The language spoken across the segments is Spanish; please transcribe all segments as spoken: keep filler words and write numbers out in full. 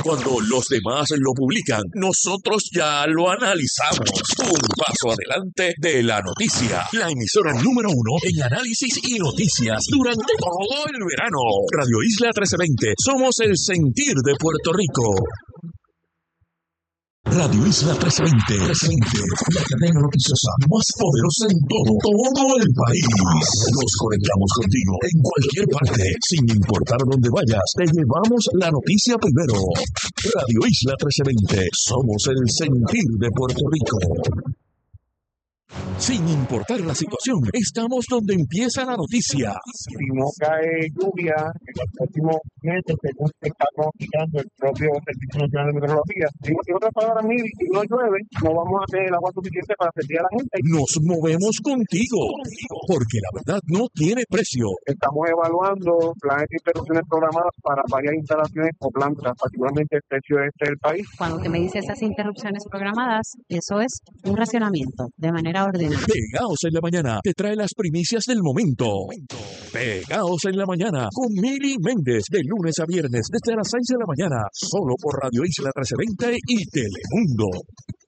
Cuando los demás lo publican, nosotros ya lo analizamos. Un paso adelante de la noticia. La emisora número uno en análisis y noticias durante todo el verano. Radio Isla trece veinte. Somos el sentir de Puerto Rico. Radio Isla trece veinte, la cadena noticiosa más poderosa en todo, todo el país. Nos conectamos contigo en cualquier parte, sin importar dónde vayas. Te llevamos la noticia primero. Radio Isla trece veinte, somos el sentir de Puerto Rico. Sin importar la situación, estamos donde empieza la noticia. Si no cae lluvia en los próximos meses, según se está pronosticando el propio Servicio Nacional de Meteorología. En otras palabras, mire, si no llueve, no vamos a tener el agua suficiente para servir a la gente. Nos movemos contigo, porque la verdad no tiene precio. Estamos evaluando planes de interrupciones programadas para varias instalaciones o plantas, particularmente el tercio este del país. Cuando usted me dice esas interrupciones programadas, eso es un racionamiento de manera ordenada. Pegaos en la mañana te trae las primicias del momento. Pegaos en la mañana con Mili Méndez de lunes a viernes desde las seis de la mañana, solo por Radio Isla trece veinte y Telemundo.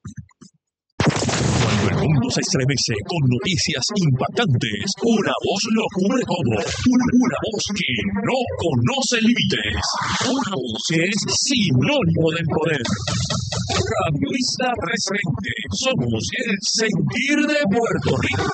Cuando el mundo se estremece con noticias impactantes, una voz lo cubre todo. Una voz que no conoce límites. Una voz que es sinónimo del poder. Radio Isla trece veinte. Somos el sentir de Puerto Rico.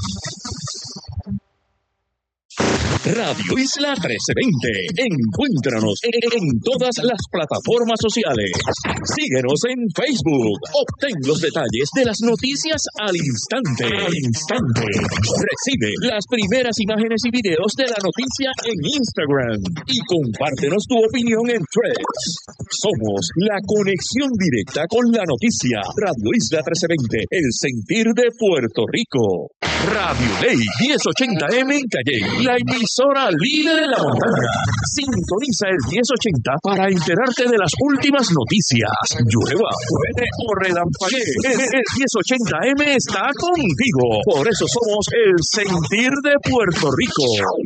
Radio Isla trece veinte. Encuéntranos en todas las plataformas sociales. Síguenos en Facebook. Obtén los detalles de las noticias al instante. Al instante. Recibe las primeras imágenes y videos de la noticia en Instagram. Y compártenos tu opinión en Threads. Somos la conexión directa con la noticia. Radio Isla trece veinte. El sentir de Puerto Rico. Radio Ley diez ochenta M en Calle, la emisora líder de la montaña. Sintoniza el diez ochenta para enterarte de las últimas noticias. Llueva, truene o relampaguee, el, el diez ochenta M está contigo. Por eso somos el sentir de Puerto Rico.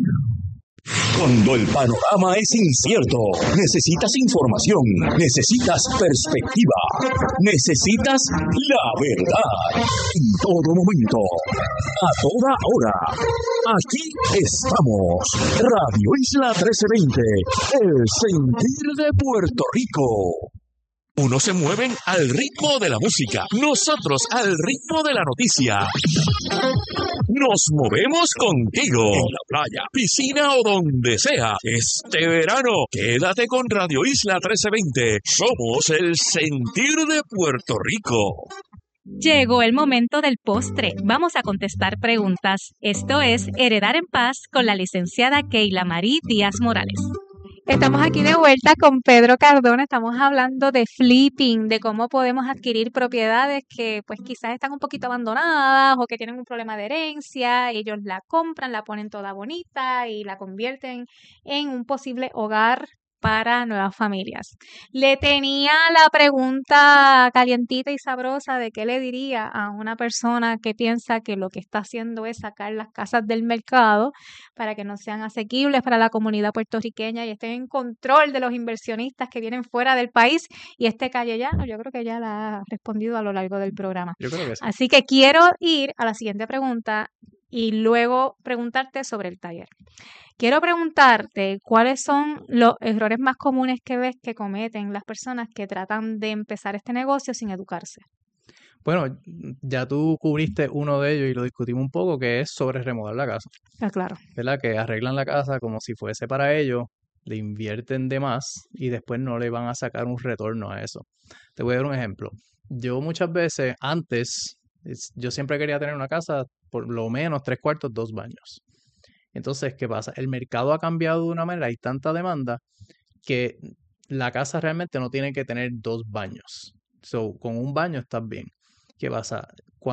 Cuando el panorama es incierto, necesitas información, necesitas perspectiva, necesitas la verdad. En todo momento, a toda hora. Aquí estamos. Radio Isla trece veinte, el sentir de Puerto Rico. Unos se mueven al ritmo de la música, nosotros al ritmo de la noticia. Nos movemos contigo en la playa, piscina o donde sea. Este verano, quédate con Radio Isla trece veinte. Somos el sentir de Puerto Rico. Llegó el momento del postre. Vamos a contestar preguntas. Esto es Heredar en Paz con la licenciada Keila Marie Díaz Morales. Estamos aquí de vuelta con Pedro Cardona, estamos hablando de flipping, de cómo podemos adquirir propiedades que pues quizás están un poquito abandonadas o que tienen un problema de herencia, ellos la compran, la ponen toda bonita y la convierten en un posible hogar para nuevas familias. Le tenía la pregunta calientita y sabrosa de qué le diría a una persona que piensa que lo que está haciendo es sacar las casas del mercado para que no sean asequibles para la comunidad puertorriqueña y estén en control de los inversionistas que vienen fuera del país. Y este callellano, yo creo que ya la ha respondido a lo largo del programa. Yo creo que sí. Así que quiero ir a la siguiente pregunta y luego preguntarte sobre el taller. Quiero preguntarte cuáles son los errores más comunes que ves que cometen las personas que tratan de empezar este negocio sin educarse. Bueno, ya tú cubriste uno de ellos y lo discutimos un poco, que es sobre remodelar la casa. Ah, claro. ¿Verdad? Que arreglan la casa como si fuese para ellos, le invierten de más y después no le van a sacar un retorno a eso. Te voy a dar un ejemplo. Yo muchas veces, antes, yo siempre quería tener una casa por lo menos tres cuartos, dos baños. Entonces, ¿qué pasa? El mercado ha cambiado de una manera, hay tanta demanda que la casa realmente no tiene que tener dos baños. So, con un baño estás bien. ¿Qué pasa?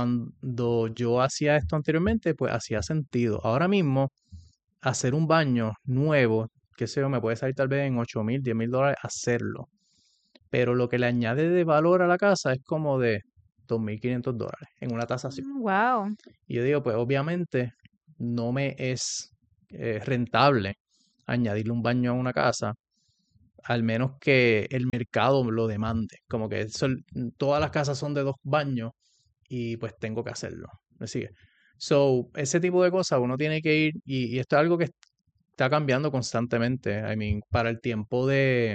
Cuando yo hacía esto anteriormente, pues hacía sentido. Ahora mismo, hacer un baño nuevo, qué sé yo, me puede salir tal vez en ocho mil, diez mil dólares hacerlo. Pero lo que le añade de valor a la casa es como de dos mil quinientos dólares en una tasación. Wow. Y yo digo, pues obviamente no me es eh, rentable añadirle un baño a una casa al menos que el mercado lo demande. Como que eso, todas las casas son de dos baños y pues tengo que hacerlo. ¿Me sigue? So, ese tipo de cosas uno tiene que ir, y, y esto es algo que está cambiando constantemente. I mean, para el tiempo de,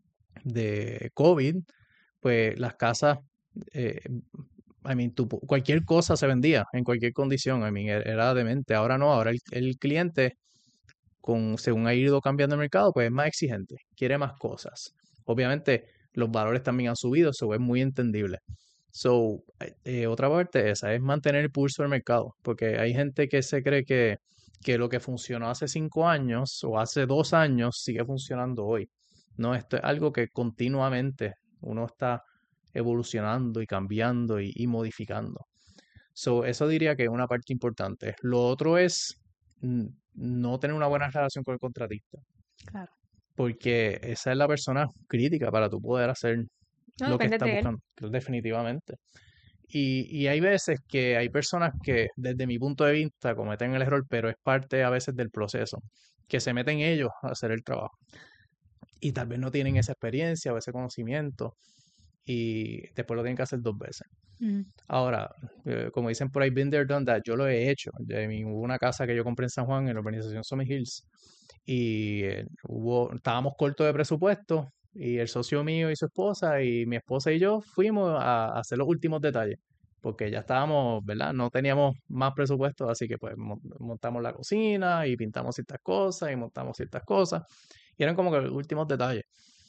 de COVID, pues las casas, eh, I mean, tú- cualquier cosa se vendía en cualquier condición. I mean, e- era demente. Ahora no, ahora el, el cliente, con, según ha ido cambiando el mercado, pues es más exigente, quiere más cosas. Obviamente, los valores también han subido, eso es muy entendible. So, eh, eh, otra parte esa es mantener el pulso del mercado, porque hay gente que se cree que, que lo que funcionó hace cinco años o hace dos años sigue funcionando hoy. No, esto es algo que continuamente uno está evolucionando y cambiando y, y modificando. So, eso diría que es una parte importante. Lo otro es mm, no tener una buena relación con el contratista, Claro. porque esa es la persona crítica para tú poder hacer No, lo que depende estás de él. buscando, definitivamente. Y, y hay veces que hay personas que, desde mi punto de vista, cometen el error, pero es parte a veces del proceso, que se meten ellos a hacer el trabajo. Y tal vez no tienen esa experiencia o ese conocimiento y después lo tienen que hacer dos veces. Mm. Ahora, eh, como dicen por ahí, been there, done that, yo lo he hecho. De mi- hubo una casa que yo compré en San Juan, en la urbanización Summit Hills, y eh, hubo, estábamos cortos de presupuesto, y el socio mío y su esposa, y mi esposa y yo fuimos a, a hacer los últimos detalles, porque ya estábamos, ¿verdad? No teníamos más presupuesto, así que pues mon- montamos la cocina y pintamos ciertas cosas y montamos ciertas cosas, y eran como que los últimos detalles.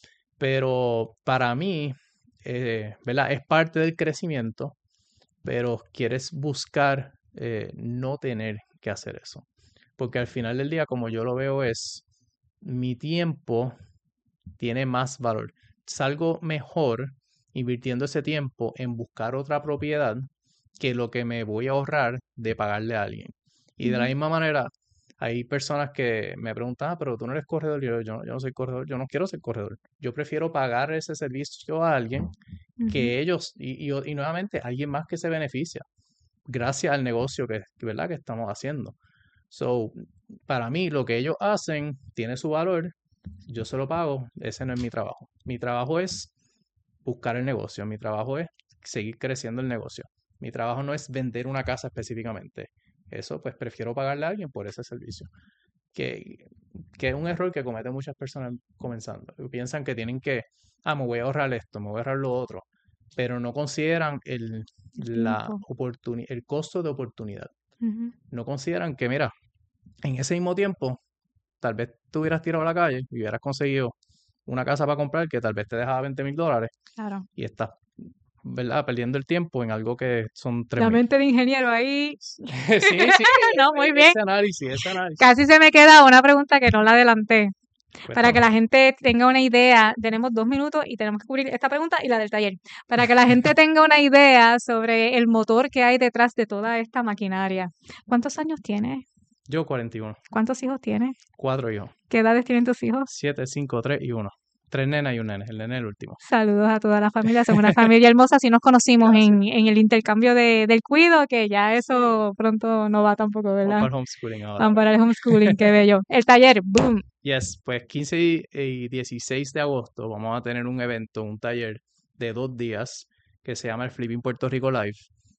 Pero para mí, eh, ¿verdad? Es parte del crecimiento, pero quieres buscar eh, no tener que hacer eso. Porque al final del día, como yo lo veo, es mi tiempo tiene más valor. Salgo mejor invirtiendo ese tiempo en buscar otra propiedad que lo que me voy a ahorrar de pagarle a alguien. Y de la Ujú. misma manera, hay personas que me preguntan, "Ah, pero tú no eres corredor". Y yo, yo, no- yo no soy corredor, yo no quiero ser corredor. Yo prefiero pagar ese servicio a alguien Ujú. que ellos, y, y, y nuevamente, alguien más que se beneficia gracias al negocio que, que, ¿verdad? que estamos haciendo. So, para mí, lo que ellos hacen tiene su valor, yo se lo pago, ese no es mi trabajo. Mi trabajo es buscar el negocio, mi trabajo es seguir creciendo el negocio. Mi trabajo no es vender una casa específicamente. Eso, pues prefiero pagarle a alguien por ese servicio. Que, que es un error que cometen muchas personas comenzando. Piensan que tienen que, ah, me voy a ahorrar esto, me voy a ahorrar lo otro, pero no consideran el, El la tiempo. oportuni- el costo de oportunidad. Ujú. No consideran que, mira, en ese mismo tiempo, tal vez tú hubieras tirado a la calle y hubieras conseguido una casa para comprar que tal vez te dejaba veinte mil dólares Claro. y estás, ¿verdad? Perdiendo el tiempo en algo que son tres La mil. mente de ingeniero ahí. Sí, sí, No, muy ese bien. análisis, ese análisis. Casi se me queda una pregunta que no la adelanté. Para que Cuéntame. la gente tenga una idea, tenemos dos minutos y tenemos que cubrir esta pregunta y la del taller. Para que la gente tenga una idea sobre el motor que hay detrás de toda esta maquinaria. ¿Cuántos años tienes? Yo cuarenta y uno, ¿Cuántos hijos tienes? cuatro hijos, ¿Qué edades tienen tus hijos? siete, cinco, tres y uno. Tres nenas y un nene, el nene es el último. Saludos a toda la familia, son una familia hermosa. Así nos conocimos Gracias. en, en el intercambio de, del cuido, que ya eso pronto no va tampoco, Vamos ¿verdad? para el homeschooling ahora. Van para el homeschooling, qué bello. El taller, boom. Yes, pues quince y y dieciséis de agosto vamos a tener un evento, un taller de dos días que se llama el Flipping Puerto Rico Live.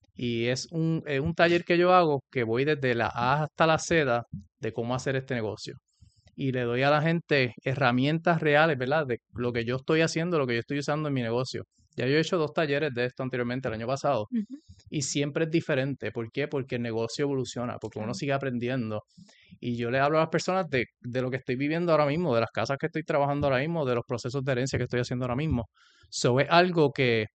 Y es un, es un taller que yo hago que voy desde la A hasta la Z de cómo hacer este negocio. Y le doy a la gente herramientas reales, ¿verdad? De lo que yo estoy haciendo, lo que yo estoy usando en mi negocio. Ya yo he hecho dos talleres de esto anteriormente, el año pasado, Ujú. y siempre es diferente. ¿Por qué? Porque el negocio evoluciona, porque uno Claro. sigue aprendiendo. Y yo le hablo a las personas de, de lo que estoy viviendo ahora mismo, de las casas que estoy trabajando ahora mismo, de los procesos de herencia que estoy haciendo ahora mismo. So, es algo que,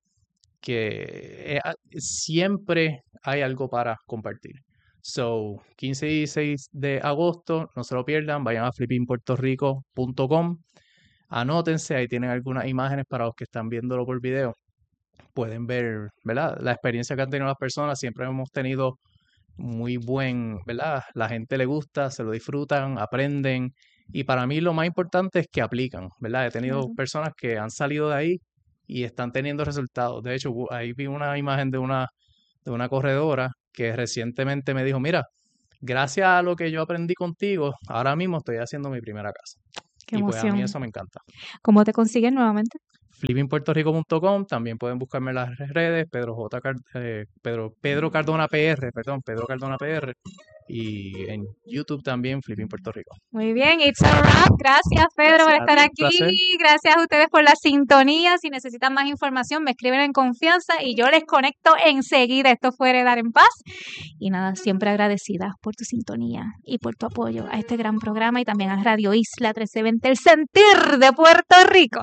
que es a- siempre hay algo para compartir. So, quince y dieciséis de agosto, no se lo pierdan, vayan a flipping puerto rico punto com, anótense, ahí tienen algunas imágenes para los que están viéndolo por video. Pueden ver, ¿verdad? La experiencia que han tenido las personas, siempre hemos tenido muy buen, ¿verdad? La gente le gusta, se lo disfrutan, aprenden. Y para mí lo más importante es que aplican, ¿verdad? He tenido Claro. personas que han salido de ahí y están teniendo resultados. De hecho, hu- ahí vi una imagen de una, de una corredora que recientemente me dijo, mira, gracias a lo que yo aprendí contigo, ahora mismo estoy haciendo mi primera casa. Qué y pues a mí emoción. eso me encanta. ¿Cómo te consiguen nuevamente? flipping puerto rico punto com, también pueden buscarme en las redes, Pedro J. Car- eh, Pedro, Pedro Cardona P R, perdón, Pedro Cardona P R, y en YouTube también, Flipping Puerto Rico. Muy bien, it's a wrap. Gracias, Pedro, por A estar ti, un aquí. placer. Gracias a ustedes por la sintonía. Si necesitan más información, me escriben en confianza y yo les conecto enseguida. Esto fue Heredar en Paz. Y nada, siempre agradecida por tu sintonía y por tu apoyo a este gran programa y también a Radio Isla trece veinte, el sentir de Puerto Rico.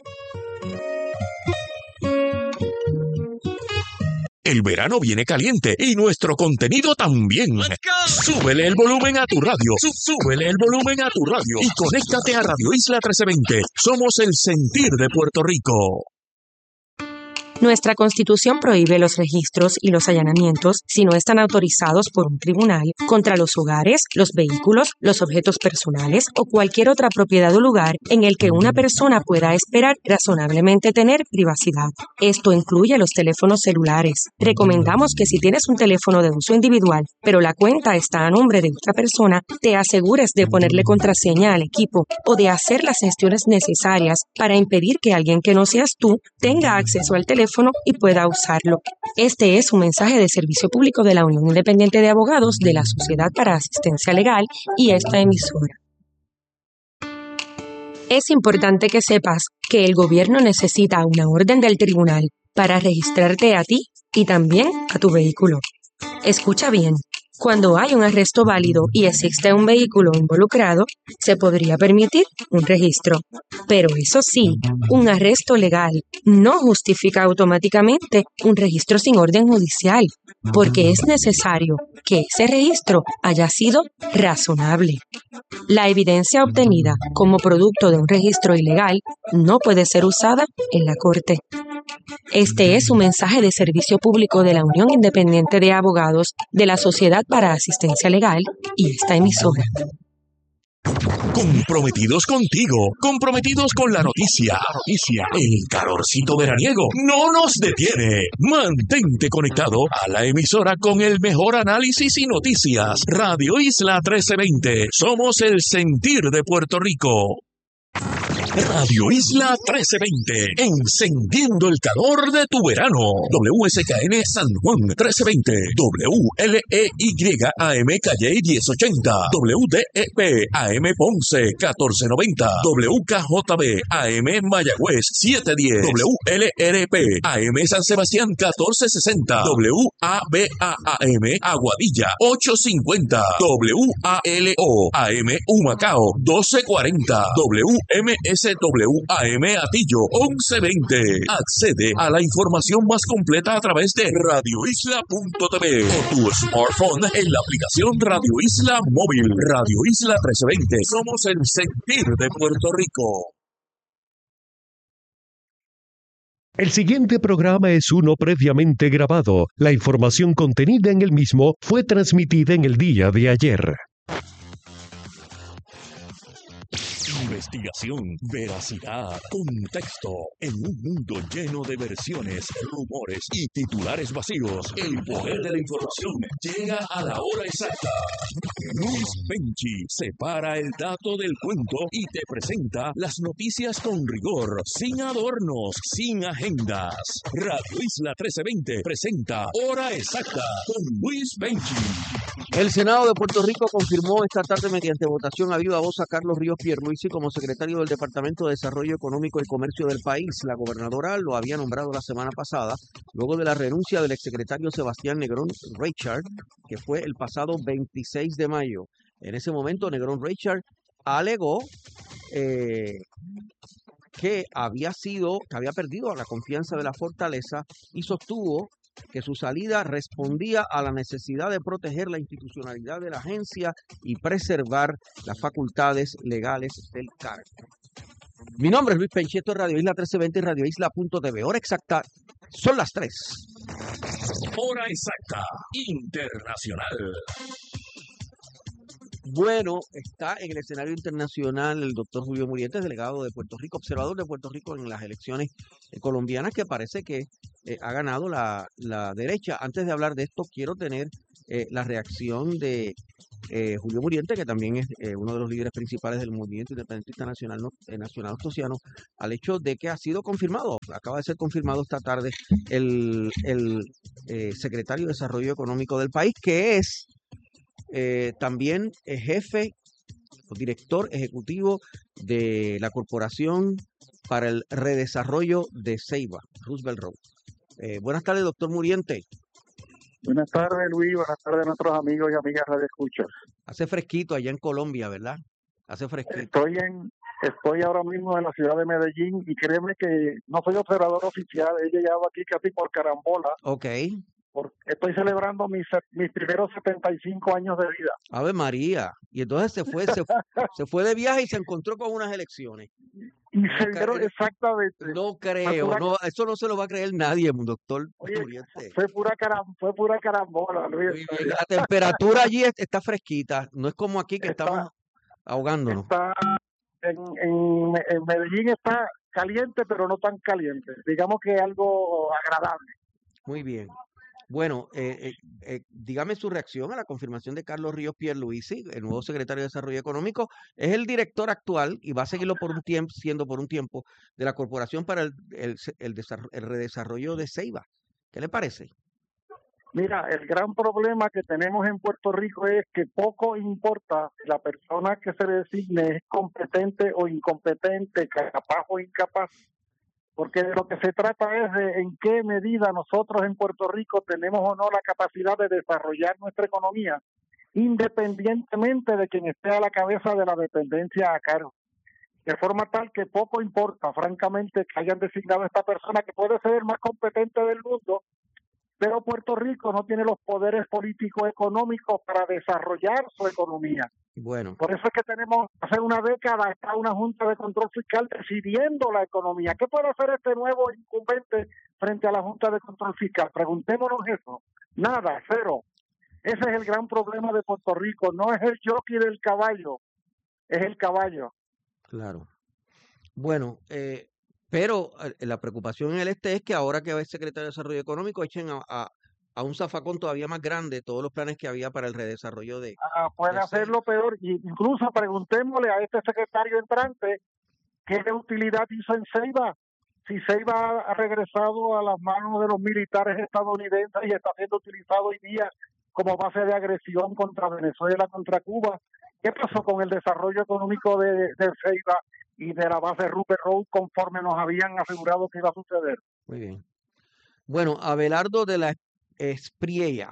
El verano viene caliente y nuestro contenido también. Súbele el volumen a tu radio. Sú- Súbele el volumen a tu radio y conéctate a Radio Isla trece veinte. Somos el sentir de Puerto Rico. Nuestra Constitución prohíbe los registros y los allanamientos si no están autorizados por un tribunal contra los hogares, los vehículos, los objetos personales o cualquier otra propiedad o lugar en el que una persona pueda esperar razonablemente tener privacidad. Esto incluye los teléfonos celulares. Recomendamos que si tienes un teléfono de uso individual, pero la cuenta está a nombre de otra persona, te asegures de ponerle contraseña al equipo o de hacer las gestiones necesarias para impedir que alguien que no seas tú tenga acceso al teléfono y pueda usarlo. Este es un mensaje de servicio público de la Unión Independiente de Abogados de la Sociedad para Asistencia Legal y esta emisora. Es importante que sepas que el gobierno necesita una orden del tribunal para registrarte a ti y también a tu vehículo. Escucha bien. Cuando hay un arresto válido y existe un vehículo involucrado, se podría permitir un registro. Pero eso sí, un arresto legal no justifica automáticamente un registro sin orden judicial, porque es necesario que ese registro haya sido razonable. La evidencia obtenida como producto de un registro ilegal no puede ser usada en la corte. Este es un mensaje de servicio público de la Unión Independiente de Abogados de la Sociedad para Asistencia Legal y esta emisora. Comprometidos contigo, comprometidos con la noticia. Noticia. El calorcito veraniego no nos detiene. Mantente conectado a la emisora con el mejor análisis y noticias. Radio Isla trece veinte. Somos el sentir de Puerto Rico. Radio Isla trece veinte, encendiendo el calor de tu verano. W S K N San Juan trece veinte, W L E Y A M Calle diez ochenta, W D E P A M Ponce catorce noventa, W K J B A M Mayagüez setecientos diez, W L R P A M San Sebastián catorce sesenta, W A B A A M Aguadilla ochocientos cincuenta, W A L O A M Humacao doce cuarenta, W M S W A M Atillo once veinte. Accede a la información más completa a través de radio isla punto t v o tu smartphone en la aplicación Radio Isla Móvil. Radio Isla trece veinte. Somos el sentir de Puerto Rico. El siguiente programa es uno previamente grabado. La información contenida en el mismo fue transmitida en el día de ayer. Investigación, veracidad, contexto. En un mundo lleno de versiones, rumores y titulares vacíos, el poder de la información llega a la hora exacta. Luis Benchi separa el dato del cuento y te presenta las noticias con rigor, sin adornos, sin agendas. Radio Isla trece veinte presenta Hora Exacta con Luis Benchi. El Senado de Puerto Rico confirmó esta tarde mediante votación a viva voz a Carlos Ríos Pierluisi como secretario del Departamento de Desarrollo Económico y Comercio del país. La gobernadora lo había nombrado la semana pasada, luego de la renuncia del exsecretario Sebastián Negrón Reichard, que fue el pasado veintiséis de mayo. En ese momento, Negrón Reichard alegó eh, que había sido, que había perdido la confianza de la fortaleza y sostuvo que su salida respondía a la necesidad de proteger la institucionalidad de la agencia y preservar las facultades legales del cargo. Mi nombre es Luis Penchi, esto es Radio Isla trece veinte y radio isla punto t v. Hora exacta, son las tres. Hora Exacta Internacional. Bueno, está en el escenario internacional el doctor Julio Murientes, delegado de Puerto Rico, observador de Puerto Rico en las elecciones eh, colombianas, que parece que eh, ha ganado la, la derecha. Antes de hablar de esto, quiero tener eh, la reacción de eh, Julio Muriente, que también es eh, uno de los líderes principales del movimiento independentista nacional, no- eh, nacional ostosiano, al hecho de que ha sido confirmado, acaba de ser confirmado esta tarde el, el eh, secretario de Desarrollo Económico del país, que es eh, también eh, jefe o director ejecutivo de la Corporación para el Redesarrollo de Ceiba, Roosevelt Road. Eh, buenas tardes, doctor Muriente. Buenas tardes, Luis. Buenas tardes a nuestros amigos y amigas Radio Escuchas. Hace fresquito allá en Colombia, ¿verdad? Hace fresquito. Estoy en, estoy ahora mismo en la ciudad de Medellín y créeme que no soy observador oficial. He llegado aquí casi por carambola. Ok. Porque estoy celebrando mis, mis primeros setenta y cinco años de vida. Ave María. Y entonces se fue, se, se fue de viaje y se encontró con unas elecciones. Y No, se ca- dieron eh, exactamente. no Fue creo, pura, no, eso no se lo va a creer nadie, doctor oye, Muriente. fue pura, caram, fue pura carambola, Luis. Muy bien. La temperatura allí es- está fresquita, no es como aquí que Está, estamos ahogándonos. está en, en, en Medellín está caliente, pero no tan caliente. Digamos que algo agradable. Muy bien. Bueno, eh, eh, eh, dígame su reacción a la confirmación de Carlos Ríos Pierluisi, el nuevo secretario de Desarrollo Económico. Es el director actual y va a seguirlo por un tiempo, siendo por un tiempo, de la Corporación para el, el, el desarro- el Redesarrollo de Ceiba. ¿Qué le parece? Mira, el gran problema que tenemos en Puerto Rico es que poco importa si la persona que se designe es competente o incompetente, capaz o incapaz, porque de lo que se trata es de en qué medida nosotros en Puerto Rico tenemos o no la capacidad de desarrollar nuestra economía, independientemente de quien esté a la cabeza de la dependencia a cargo. De forma tal que poco importa, francamente, que hayan designado a esta persona que puede ser el más competente del mundo, pero Puerto Rico no tiene los poderes políticos económicos para desarrollar su economía. Bueno, Por eso es que tenemos, hace una década está una Junta de Control Fiscal decidiendo la economía. ¿Qué puede hacer este nuevo incumbente frente a la Junta de Control Fiscal? Preguntémonos eso. Nada, cero. Ese es el gran problema de Puerto Rico. No es el jockey del caballo, es el caballo. claro. Bueno, eh, pero eh, la preocupación en el este es que ahora que va el secretario de Desarrollo Económico echen a, a, a un zafacón todavía más grande todos los planes que había para el redesarrollo de, Ah, puede de Ceiba. hacerlo peor. Y incluso preguntémosle a este secretario entrante qué utilidad hizo en Ceiba. Si Ceiba ha regresado a las manos de los militares estadounidenses y está siendo utilizado hoy día como base de agresión contra Venezuela, contra Cuba, ¿qué pasó con el desarrollo económico de, de Ceiba y de la base Rupert Road conforme nos habían asegurado que iba a suceder? Muy bien. Bueno, Abelardo de la Espriella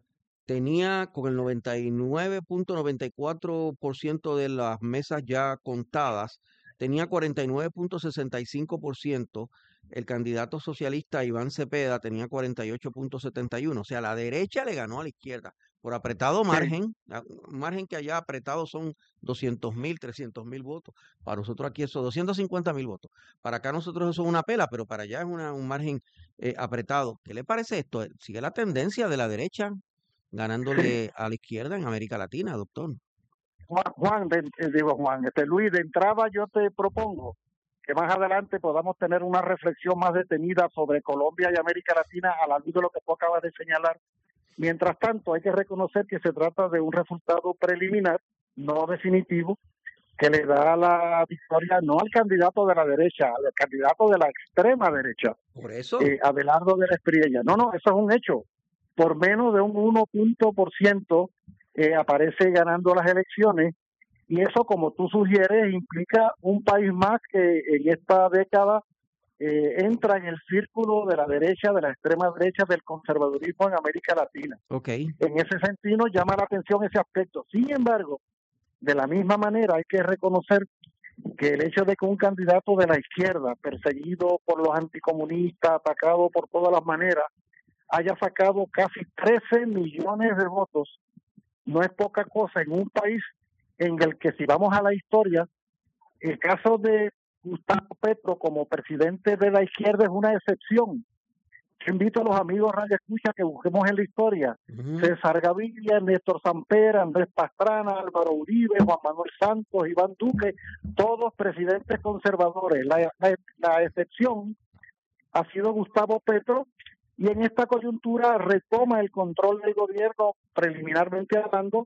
tenía con el noventa y nueve punto noventa y cuatro por ciento de las mesas ya contadas, tenía cuarenta y nueve punto sesenta y cinco por ciento. El candidato socialista Iván Cepeda tenía cuarenta y ocho punto setenta y uno. O sea, la derecha le ganó a la izquierda por apretado margen. a- Un margen que allá apretado son doscientos mil, trescientos mil votos. Para nosotros aquí eso, doscientos cincuenta mil votos. Para acá nosotros eso es una pela, pero para allá es una, un margen eh, apretado. ¿Qué le parece esto? ¿Sigue la tendencia de la derecha ganándole a la izquierda en América Latina, doctor? Juan, Juan de- eh, digo Juan, este Luis, de entrada yo te propongo que más adelante podamos tener una reflexión más detenida sobre Colombia y América Latina a la luz de lo que tú acabas de señalar. Mientras tanto, hay que reconocer que se trata de un resultado preliminar, no definitivo, que le da la victoria no al candidato de la derecha, al candidato de la extrema derecha, Por eso, eh, Abelardo de la Espriella. No, no, eso es un hecho. Por menos de un uno punto por ciento eh, aparece ganando las elecciones, y eso, como tú sugieres, implica un país más que en esta década eh, entra en el círculo de la derecha, de la extrema derecha, del conservadurismo en América Latina. ok, En ese sentido, llama la atención ese aspecto. Sin embargo, de la misma manera hay que reconocer que el hecho de que un candidato de la izquierda, perseguido por los anticomunistas, atacado por todas las maneras, haya sacado casi trece millones de votos, no es poca cosa en un país en el que, si vamos a la historia, el caso de Gustavo Petro como presidente de la izquierda es una excepción. Yo invito a los amigos Radio Escucha que busquemos en la historia. ujú, César Gaviria, Néstor Samper, Andrés Pastrana, Álvaro Uribe, Juan Manuel Santos, Iván Duque, todos presidentes conservadores. La, la, la excepción ha sido Gustavo Petro, y en esta coyuntura retoma el control del gobierno, preliminarmente hablando,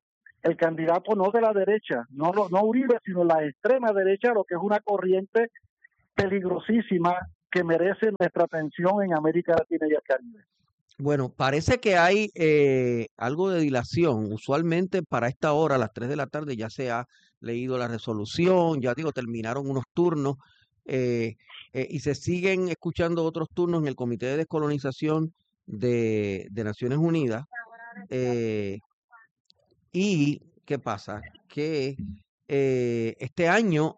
el candidato no de la derecha, no, lo- no Uribe, sino la extrema derecha, lo que es una corriente peligrosísima que merece nuestra atención en América Latina y el Caribe. Bueno, parece que hay eh, algo de dilación. Usualmente para esta hora, a las tres de la tarde, ya se ha leído la resolución, ya digo, terminaron unos turnos eh, eh, y se siguen escuchando otros turnos en el Comité de Descolonización de, de Naciones Unidas. Eh, y, ¿qué pasa? Que eh, este año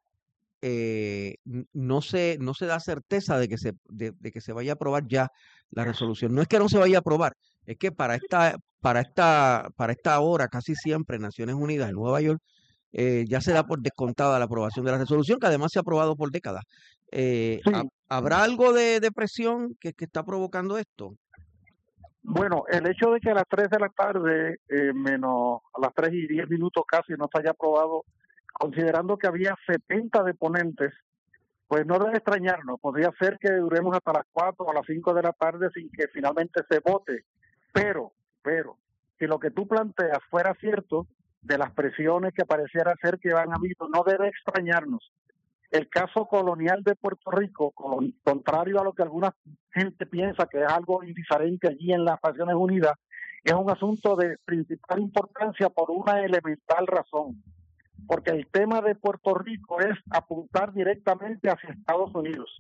eh, n- no se, no se da certeza de que se, de, de que se vaya a aprobar ya la resolución. No es que no se vaya a aprobar, es que para esta, para esta, para esta hora, casi siempre en Naciones Unidas, en Nueva York, eh, ya se da por descontada la aprobación de la resolución, que además se ha aprobado por décadas. Eh, ha- Sí, ¿habrá algo de, de presión que, que está provocando esto? bueno, el hecho de que a las tres de la tarde, eh, menos a las tres y diez minutos casi, no se haya aprobado, considerando que había setenta de ponentes, pues no debe extrañarnos. Podría ser que duremos hasta las cuatro o a las cinco de la tarde sin que finalmente se vote. Pero, pero, si lo que tú planteas fuera cierto, de las presiones que pareciera ser que van habido, no debe extrañarnos. El caso colonial de Puerto Rico, con- contrario a lo que alguna gente piensa que es algo indiferente allí en las Naciones Unidas, es un asunto de principal importancia por una elemental razón, porque el tema de Puerto Rico es apuntar directamente hacia Estados Unidos.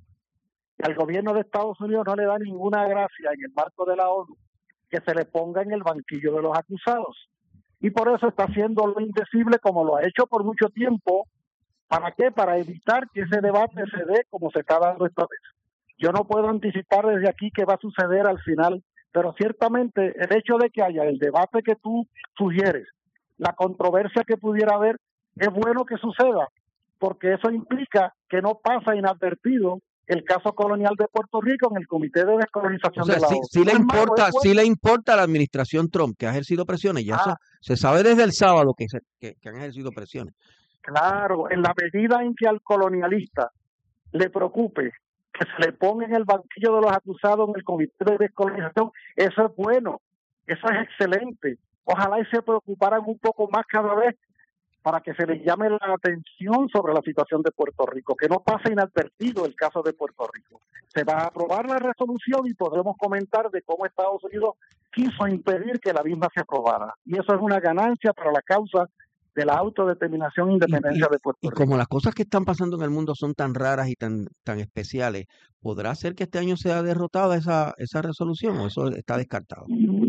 Y al gobierno de Estados Unidos no le da ninguna gracia en el marco de la ONU que se le ponga en el banquillo de los acusados. Y por eso está haciendo lo indecible como lo ha hecho por mucho tiempo. ¿Para qué? Para evitar que ese debate se dé como se está dando esta vez. Yo no puedo anticipar desde aquí qué va a suceder al final, pero ciertamente el hecho de que haya el debate que tú sugieres, la controversia que pudiera haber, es bueno que suceda, porque eso implica que no pasa inadvertido el caso colonial de Puerto Rico en el Comité de O Descolonización sea, de la sí, ONU. sí le No es malo, importa, es bueno. sí le importa a la administración Trump que ha ejercido presiones, ya eso Ah, se sabe desde el sábado que, se- que, que han ejercido presiones. claro, en la medida en que al colonialista le preocupe que se le ponga en el banquillo de los acusados en el Comité de Descolonización, eso es bueno, eso es excelente. Ojalá y se preocuparan un poco más cada vez para que se les llame la atención sobre la situación de Puerto Rico, que no pase inadvertido el caso de Puerto Rico. Se va a aprobar la resolución y podremos comentar de cómo Estados Unidos quiso impedir que la misma se aprobara. Y eso es una ganancia para la causa de la autodeterminación e Y, y, independencia de Puerto y Rico. como las cosas que están pasando en el mundo son tan raras y tan, tan especiales, ¿podrá ser que este año sea derrotada esa, esa resolución o eso está descartado?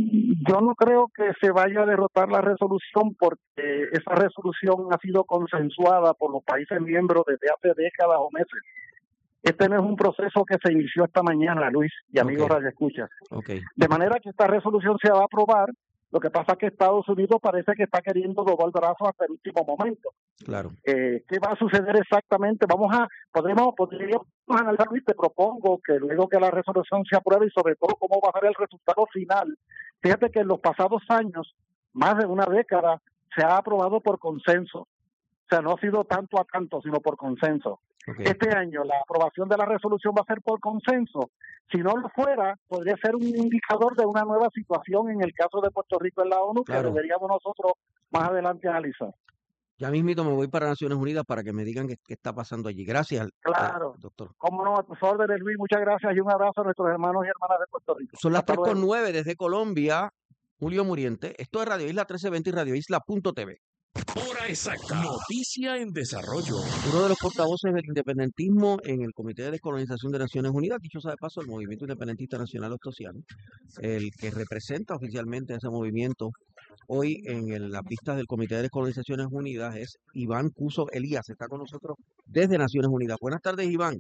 Yo no creo que se vaya a derrotar la resolución porque esa resolución ha sido consensuada por los países miembros desde hace décadas o meses. Este no es un proceso que se inició esta mañana, Luis y amigos Ok, radioescuchas. ok, De manera que esta resolución se va a aprobar. Lo que pasa es que Estados Unidos parece que está queriendo doblar el brazo hasta el último momento. claro. Eh, ¿Qué va a suceder exactamente? Vamos a, podremos, podríamos analizar, Luis, te propongo que luego que la resolución se apruebe y sobre todo cómo va a ser el resultado final. Fíjate que en los pasados años, más de una década, se ha aprobado por consenso. O sea, no ha sido tanto a tanto, sino por consenso. Ok. Este año la aprobación de la resolución va a ser por consenso. Si no lo fuera, podría ser un indicador de una nueva situación en el caso de Puerto Rico en la ONU que Claro. deberíamos nosotros más adelante analizar. Ya mismito me voy para Naciones Unidas para que me digan qué, qué está pasando allí. Gracias, eh, Claro. doctor. Cómo no, a tus órdenes, Luis. Muchas gracias y un abrazo a nuestros hermanos y hermanas de Puerto Rico. Son las Hasta tres con luego. nueve desde Colombia. Julio Muriente. Esto es Radio Isla trece veinte y Radio Isla punto t v. Hora exacta. Noticia en desarrollo. Uno de los portavoces del independentismo en el Comité de Descolonización de Naciones Unidas, dicho sea de paso, el Movimiento Independentista Nacional Ostosiano, el que representa oficialmente ese movimiento hoy en el- las pistas del Comité de Descolonizaciones Unidas, es Iván Cuso Elías. Está con nosotros desde Naciones Unidas. Buenas tardes, Iván.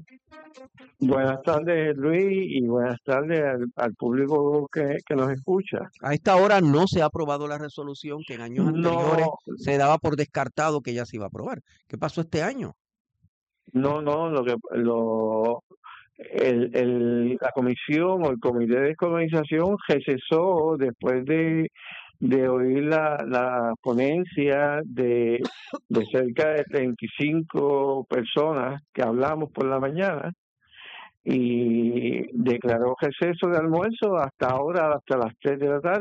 Buenas tardes, Luis, y buenas tardes al, al público que, que nos escucha. A esta hora no se ha aprobado la resolución que en años anteriores No, se daba por descartado que ya se iba a aprobar. ¿Qué pasó este año? no, no, lo que lo el, el, la comisión o el comité de descolonización recesó después de, de oír la, la ponencia de, de cerca de treinta y cinco personas que hablamos por la mañana y declaró receso de almuerzo hasta ahora, hasta las tres de la tarde.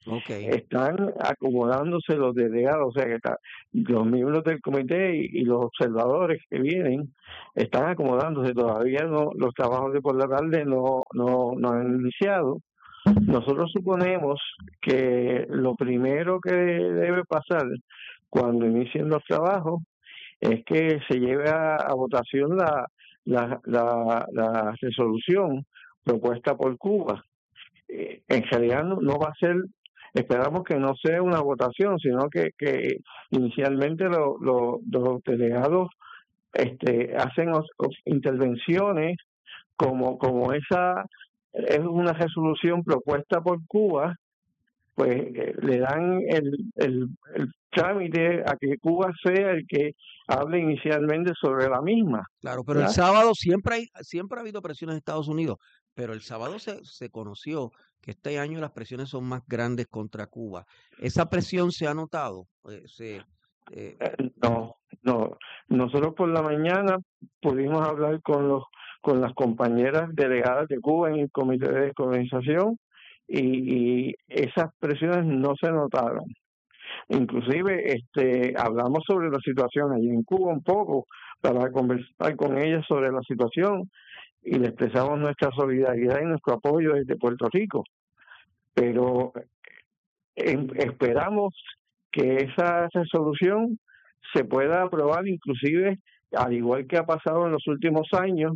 Okay. Están acomodándose los delegados, o sea que está, los miembros del comité y, y los observadores que vienen están acomodándose. Todavía no, los trabajos de por la tarde no, no, no han iniciado. Nosotros suponemos que lo primero que debe pasar cuando inicien los trabajos es que se lleve a, a votación la, la, la, la resolución propuesta por Cuba. Eh, en realidad no, no va a ser, esperamos que no sea una votación, sino que, que inicialmente lo, lo, los delegados este, hacen os, os intervenciones como, como esa es una resolución propuesta por Cuba, pues eh, le dan el, el, el trámite a que Cuba sea el que hable inicialmente sobre la misma. Claro, pero ¿verdad? el sábado siempre hay, siempre ha habido presiones en Estados Unidos, pero el sábado se, se conoció que este año las presiones son más grandes contra Cuba. ¿Esa presión se ha notado? Eh, se, eh, Eh, No, no. Nosotros por la mañana pudimos hablar con los con las compañeras delegadas de Cuba en el comité de descolonización y, y esas presiones no se notaron. Inclusive este hablamos sobre la situación allí en Cuba un poco para conversar con ellas sobre la situación y le expresamos nuestra solidaridad y nuestro apoyo desde Puerto Rico. Pero eh, esperamos que esa resolución se pueda aprobar inclusive al igual que ha pasado en los últimos años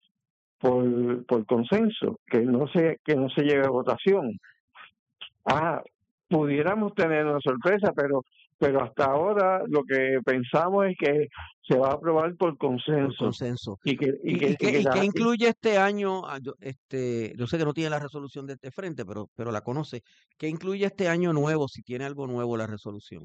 por, por consenso, que no se que no se lleve a votación. Ah, pudiéramos tener una sorpresa, pero pero hasta ahora lo que pensamos es que se va a aprobar por consenso. por consenso. Y que, y ¿Y, que, y qué, y que y la- qué incluye este año? Ah, yo- Este, yo sé que no tiene la resolución de este frente, pero, pero la conoce. ¿Qué incluye este año nuevo, si tiene algo nuevo la resolución?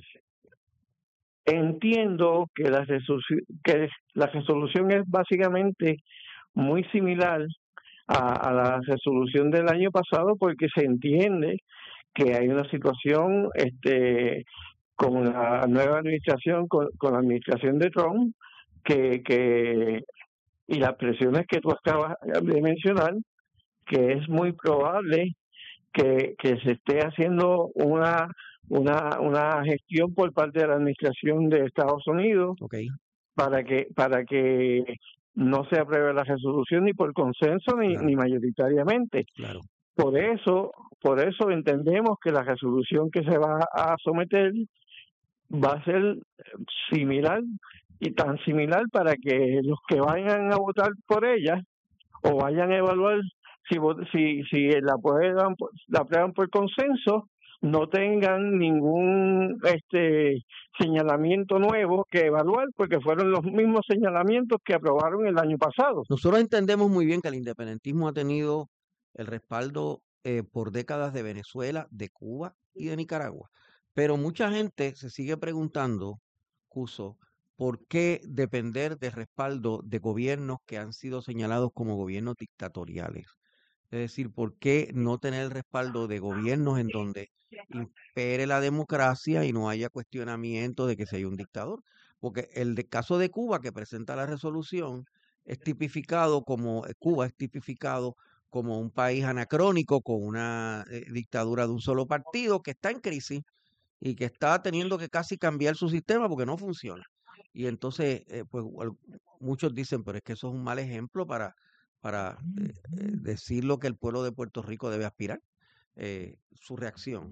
entiendo que la resolución, que la resolución es básicamente muy similar a, a la resolución del año pasado porque se entiende que hay una situación este con la nueva administración, con, con la administración de Trump, que, que y las presiones que tú acabas de mencionar, que es muy probable que, que se esté haciendo una, una, una gestión por parte de la administración de Estados Unidos Okay. para que para que no se apruebe la resolución ni por consenso ni, Claro. ni mayoritariamente. Claro. Por eso, por eso entendemos que la resolución que se va a someter va a ser similar y tan similar para que los que vayan a votar por ella o vayan a evaluar si vo- si si la aprueban por- la aprueban por consenso no tengan ningún este señalamiento nuevo que evaluar porque fueron los mismos señalamientos que aprobaron el año pasado. Nosotros entendemos muy bien que el independentismo ha tenido el respaldo eh, por décadas de Venezuela, de Cuba y de Nicaragua. Pero mucha gente se sigue preguntando, Cuso, ¿por qué depender del respaldo de gobiernos que han sido señalados como gobiernos dictatoriales? Es decir, ¿por qué no tener el respaldo de gobiernos en donde impere la democracia y no haya cuestionamiento de que si hay un dictador? Porque el de- caso de Cuba que presenta la resolución es tipificado como, eh, Cuba es tipificado como un país anacrónico con una eh, dictadura de un solo partido que está en crisis y que está teniendo que casi cambiar su sistema porque no funciona. Y entonces, eh, pues al- muchos dicen, pero es que eso es un mal ejemplo para, para eh, eh, decir lo que el pueblo de Puerto Rico debe aspirar. Eh, su reacción.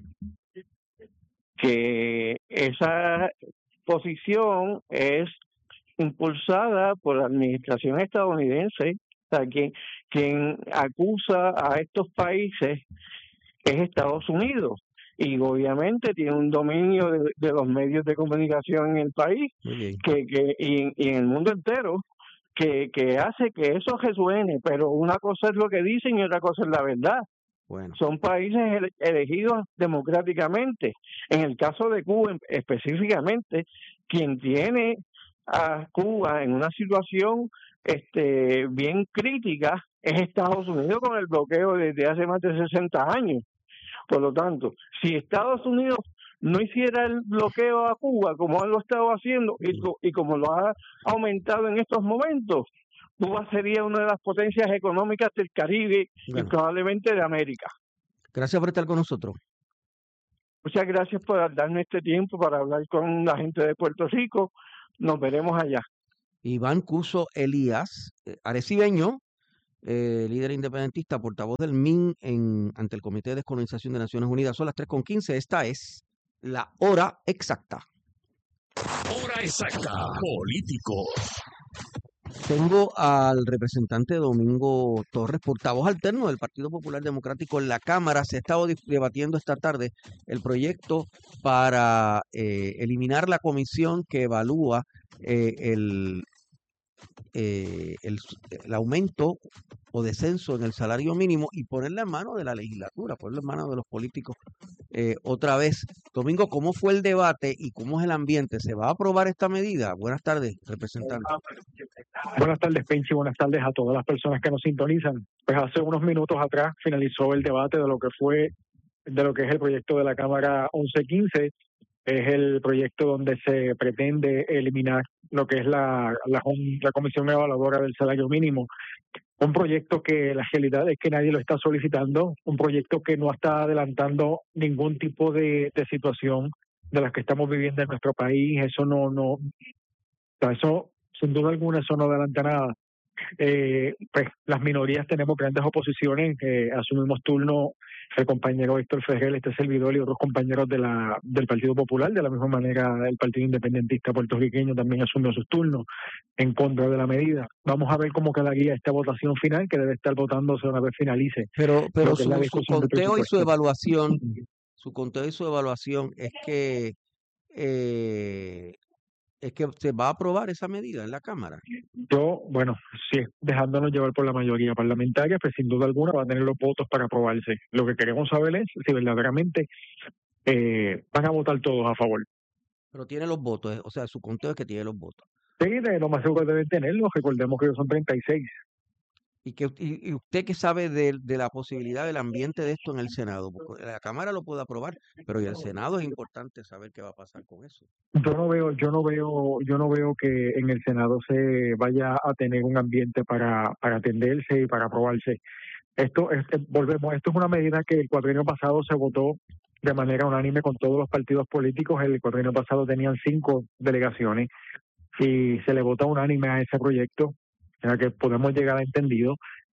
Que esa posición es impulsada por la administración estadounidense, o sea, quien, quien acusa a estos países es Estados Unidos y obviamente tiene un dominio de, de los medios de comunicación en el país Muy bien. que, que y, en- y en el mundo entero que, que hace que eso resuene, pero una cosa es lo que dicen y otra cosa es la verdad. Bueno, Son países ele- elegidos democráticamente. En el caso de Cuba en- específicamente, quien tiene a Cuba en una situación este bien crítica es Estados Unidos con el bloqueo desde hace más de sesenta años. Por lo tanto, si Estados Unidos no hiciera el bloqueo a Cuba como lo ha estado haciendo y, co- y como lo ha aumentado en estos momentos, Cuba sería una de las potencias económicas del Caribe y bueno, probablemente de América. gracias por estar con nosotros. Muchas gracias por darme este tiempo para hablar con la gente de Puerto Rico. Nos veremos allá. Iván Cuso Elías, eh, arecibeño, eh, líder independentista, portavoz del M I N en, ante el Comité de Descolonización de Naciones Unidas. Son las tres con quince. Esta es la hora exacta. Hora exacta. Político. Tengo al representante Domingo Torres, portavoz alterno del Partido Popular Democrático en la Cámara. Se ha estado debatiendo esta tarde el proyecto para eh, eliminar la comisión que evalúa eh, el, eh, el, el aumento o descenso en el salario mínimo y ponerla en manos de la legislatura, ponerla en manos de los políticos eh, otra vez. Domingo, ¿cómo fue el debate y cómo es el ambiente? ¿Se va a aprobar esta medida? Buenas tardes, representante. Buenas tardes, Penchi, buenas tardes a todas las personas que nos sintonizan. Pues hace unos minutos atrás finalizó el debate de lo que fue, de lo que es el proyecto de la Cámara once quince. Es el proyecto donde se pretende eliminar lo que es la, la, la Comisión Evaluadora del Salario Mínimo. Un proyecto que la realidad es que nadie lo está solicitando, un proyecto que no está adelantando ningún tipo de, de situación de las que estamos viviendo en nuestro país. Eso no, no, eso sin duda alguna eso no adelanta nada. Eh, pues las minorías tenemos grandes oposiciones, eh, asumimos turno el compañero Héctor Ferrer, este servidor y otros compañeros de la del Partido Popular. De la misma manera el Partido Independentista puertorriqueño también asumió sus turnos en contra de la medida. Vamos a ver cómo quedaría esta votación final, que debe estar votándose una vez finalice. Pero, pero su, su conteo y su evaluación, su conteo y su evaluación es que eh, es que se va a aprobar esa medida en la Cámara. Yo, bueno, si es dejándonos llevar por la mayoría parlamentaria, pues sin duda alguna va a tener los votos para aprobarse. Lo que queremos saber es si verdaderamente eh, van a votar todos a favor. Pero tiene los votos, o sea, su conteo es que tiene los votos. Sí, de lo más seguro deben tenerlos. Recordemos que ellos son treinta y seis. ¿Y, que, y, y usted qué sabe de, de la posibilidad del ambiente de esto en el Senado? Porque la Cámara lo puede aprobar, pero y el Senado es importante saber qué va a pasar con eso. Yo no veo, yo no veo, yo no veo que en el Senado se vaya a tener un ambiente para, para atenderse y para aprobarse. Esto es, volvemos, esto es una medida que el cuatrienio pasado se votó de manera unánime con todos los partidos políticos. El cuatrienio pasado tenían cinco delegaciones y se le vota unánime a ese proyecto, o sea que podemos llegar a entendido.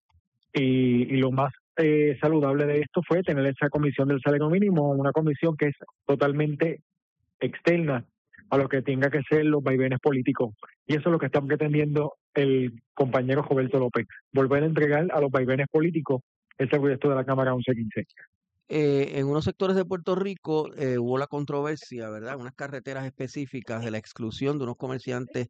Y, y lo más eh, saludable de esto fue tener esa comisión del salario mínimo, una comisión que es totalmente externa a lo que tenga que ser los vaivenes políticos. Y eso es lo que está pretendiendo el compañero Roberto López, volver a entregar a los vaivenes políticos ese proyecto de la Cámara once quince. Eh, en unos sectores de Puerto Rico eh, hubo la controversia, ¿verdad? Unas carreteras específicas de la exclusión de unos comerciantes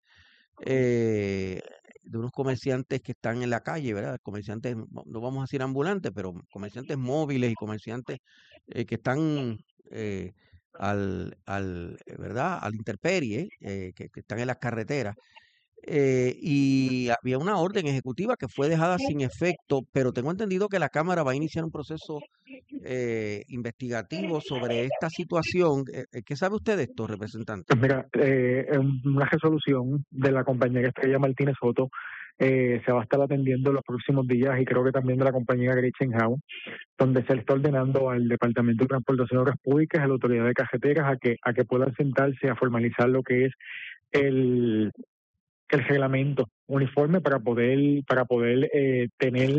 eh, de unos comerciantes que están en la calle, ¿verdad? Comerciantes, no vamos a decir ambulantes, pero comerciantes móviles y comerciantes eh, que están eh, al, al, ¿verdad? Al intemperie, eh, que, que están en las carreteras. Eh, y había una orden ejecutiva que fue dejada sin efecto, pero tengo entendido que la Cámara va a iniciar un proceso eh, investigativo sobre esta situación. Eh, ¿Qué sabe usted de esto, representante? Pues mira, eh, una resolución de la compañera Estrella Martínez Soto eh, se va a estar atendiendo en los próximos días, y creo que también de la compañera Gretchen Howe, donde se le está ordenando al Departamento de Transportación de Obras Públicas, a la Autoridad de Carreteras, a que, a que puedan sentarse a formalizar lo que es el el reglamento uniforme para poder para poder eh, tener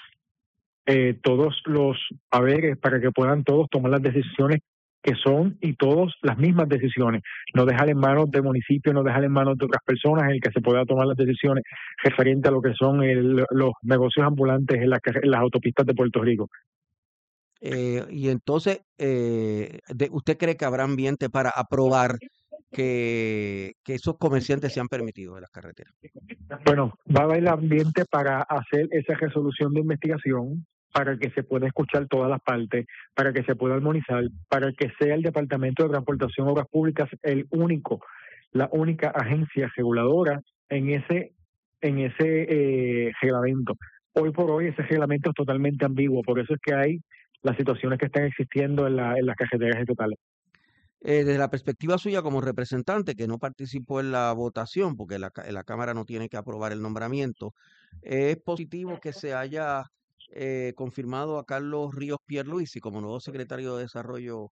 eh, todos los haberes, para que puedan todos tomar las decisiones que son, y todos las mismas decisiones, no dejar en manos de municipios, no dejar en manos de otras personas, en el que se pueda tomar las decisiones referente a lo que son el, los negocios ambulantes en, la, en las autopistas de Puerto Rico. Eh, y entonces, eh, de, ¿usted cree que habrá ambiente para aprobar que, que esos comerciantes sean permitidos en las carreteras? Bueno, va a haber ambiente para hacer esa resolución de investigación, para que se pueda escuchar todas las partes, para que se pueda armonizar, para que sea el Departamento de Transportación y Obras Públicas el único, la única agencia reguladora en ese, en ese eh, reglamento. Hoy por hoy ese reglamento es totalmente ambiguo, por eso es que hay las situaciones que están existiendo en, la, en las carreteras estatales. Eh, desde la perspectiva suya como representante, que no participó en la votación, porque la, la Cámara no tiene que aprobar el nombramiento, ¿es positivo que se haya eh, confirmado a Carlos Ríos Pierluisi como nuevo secretario de Desarrollo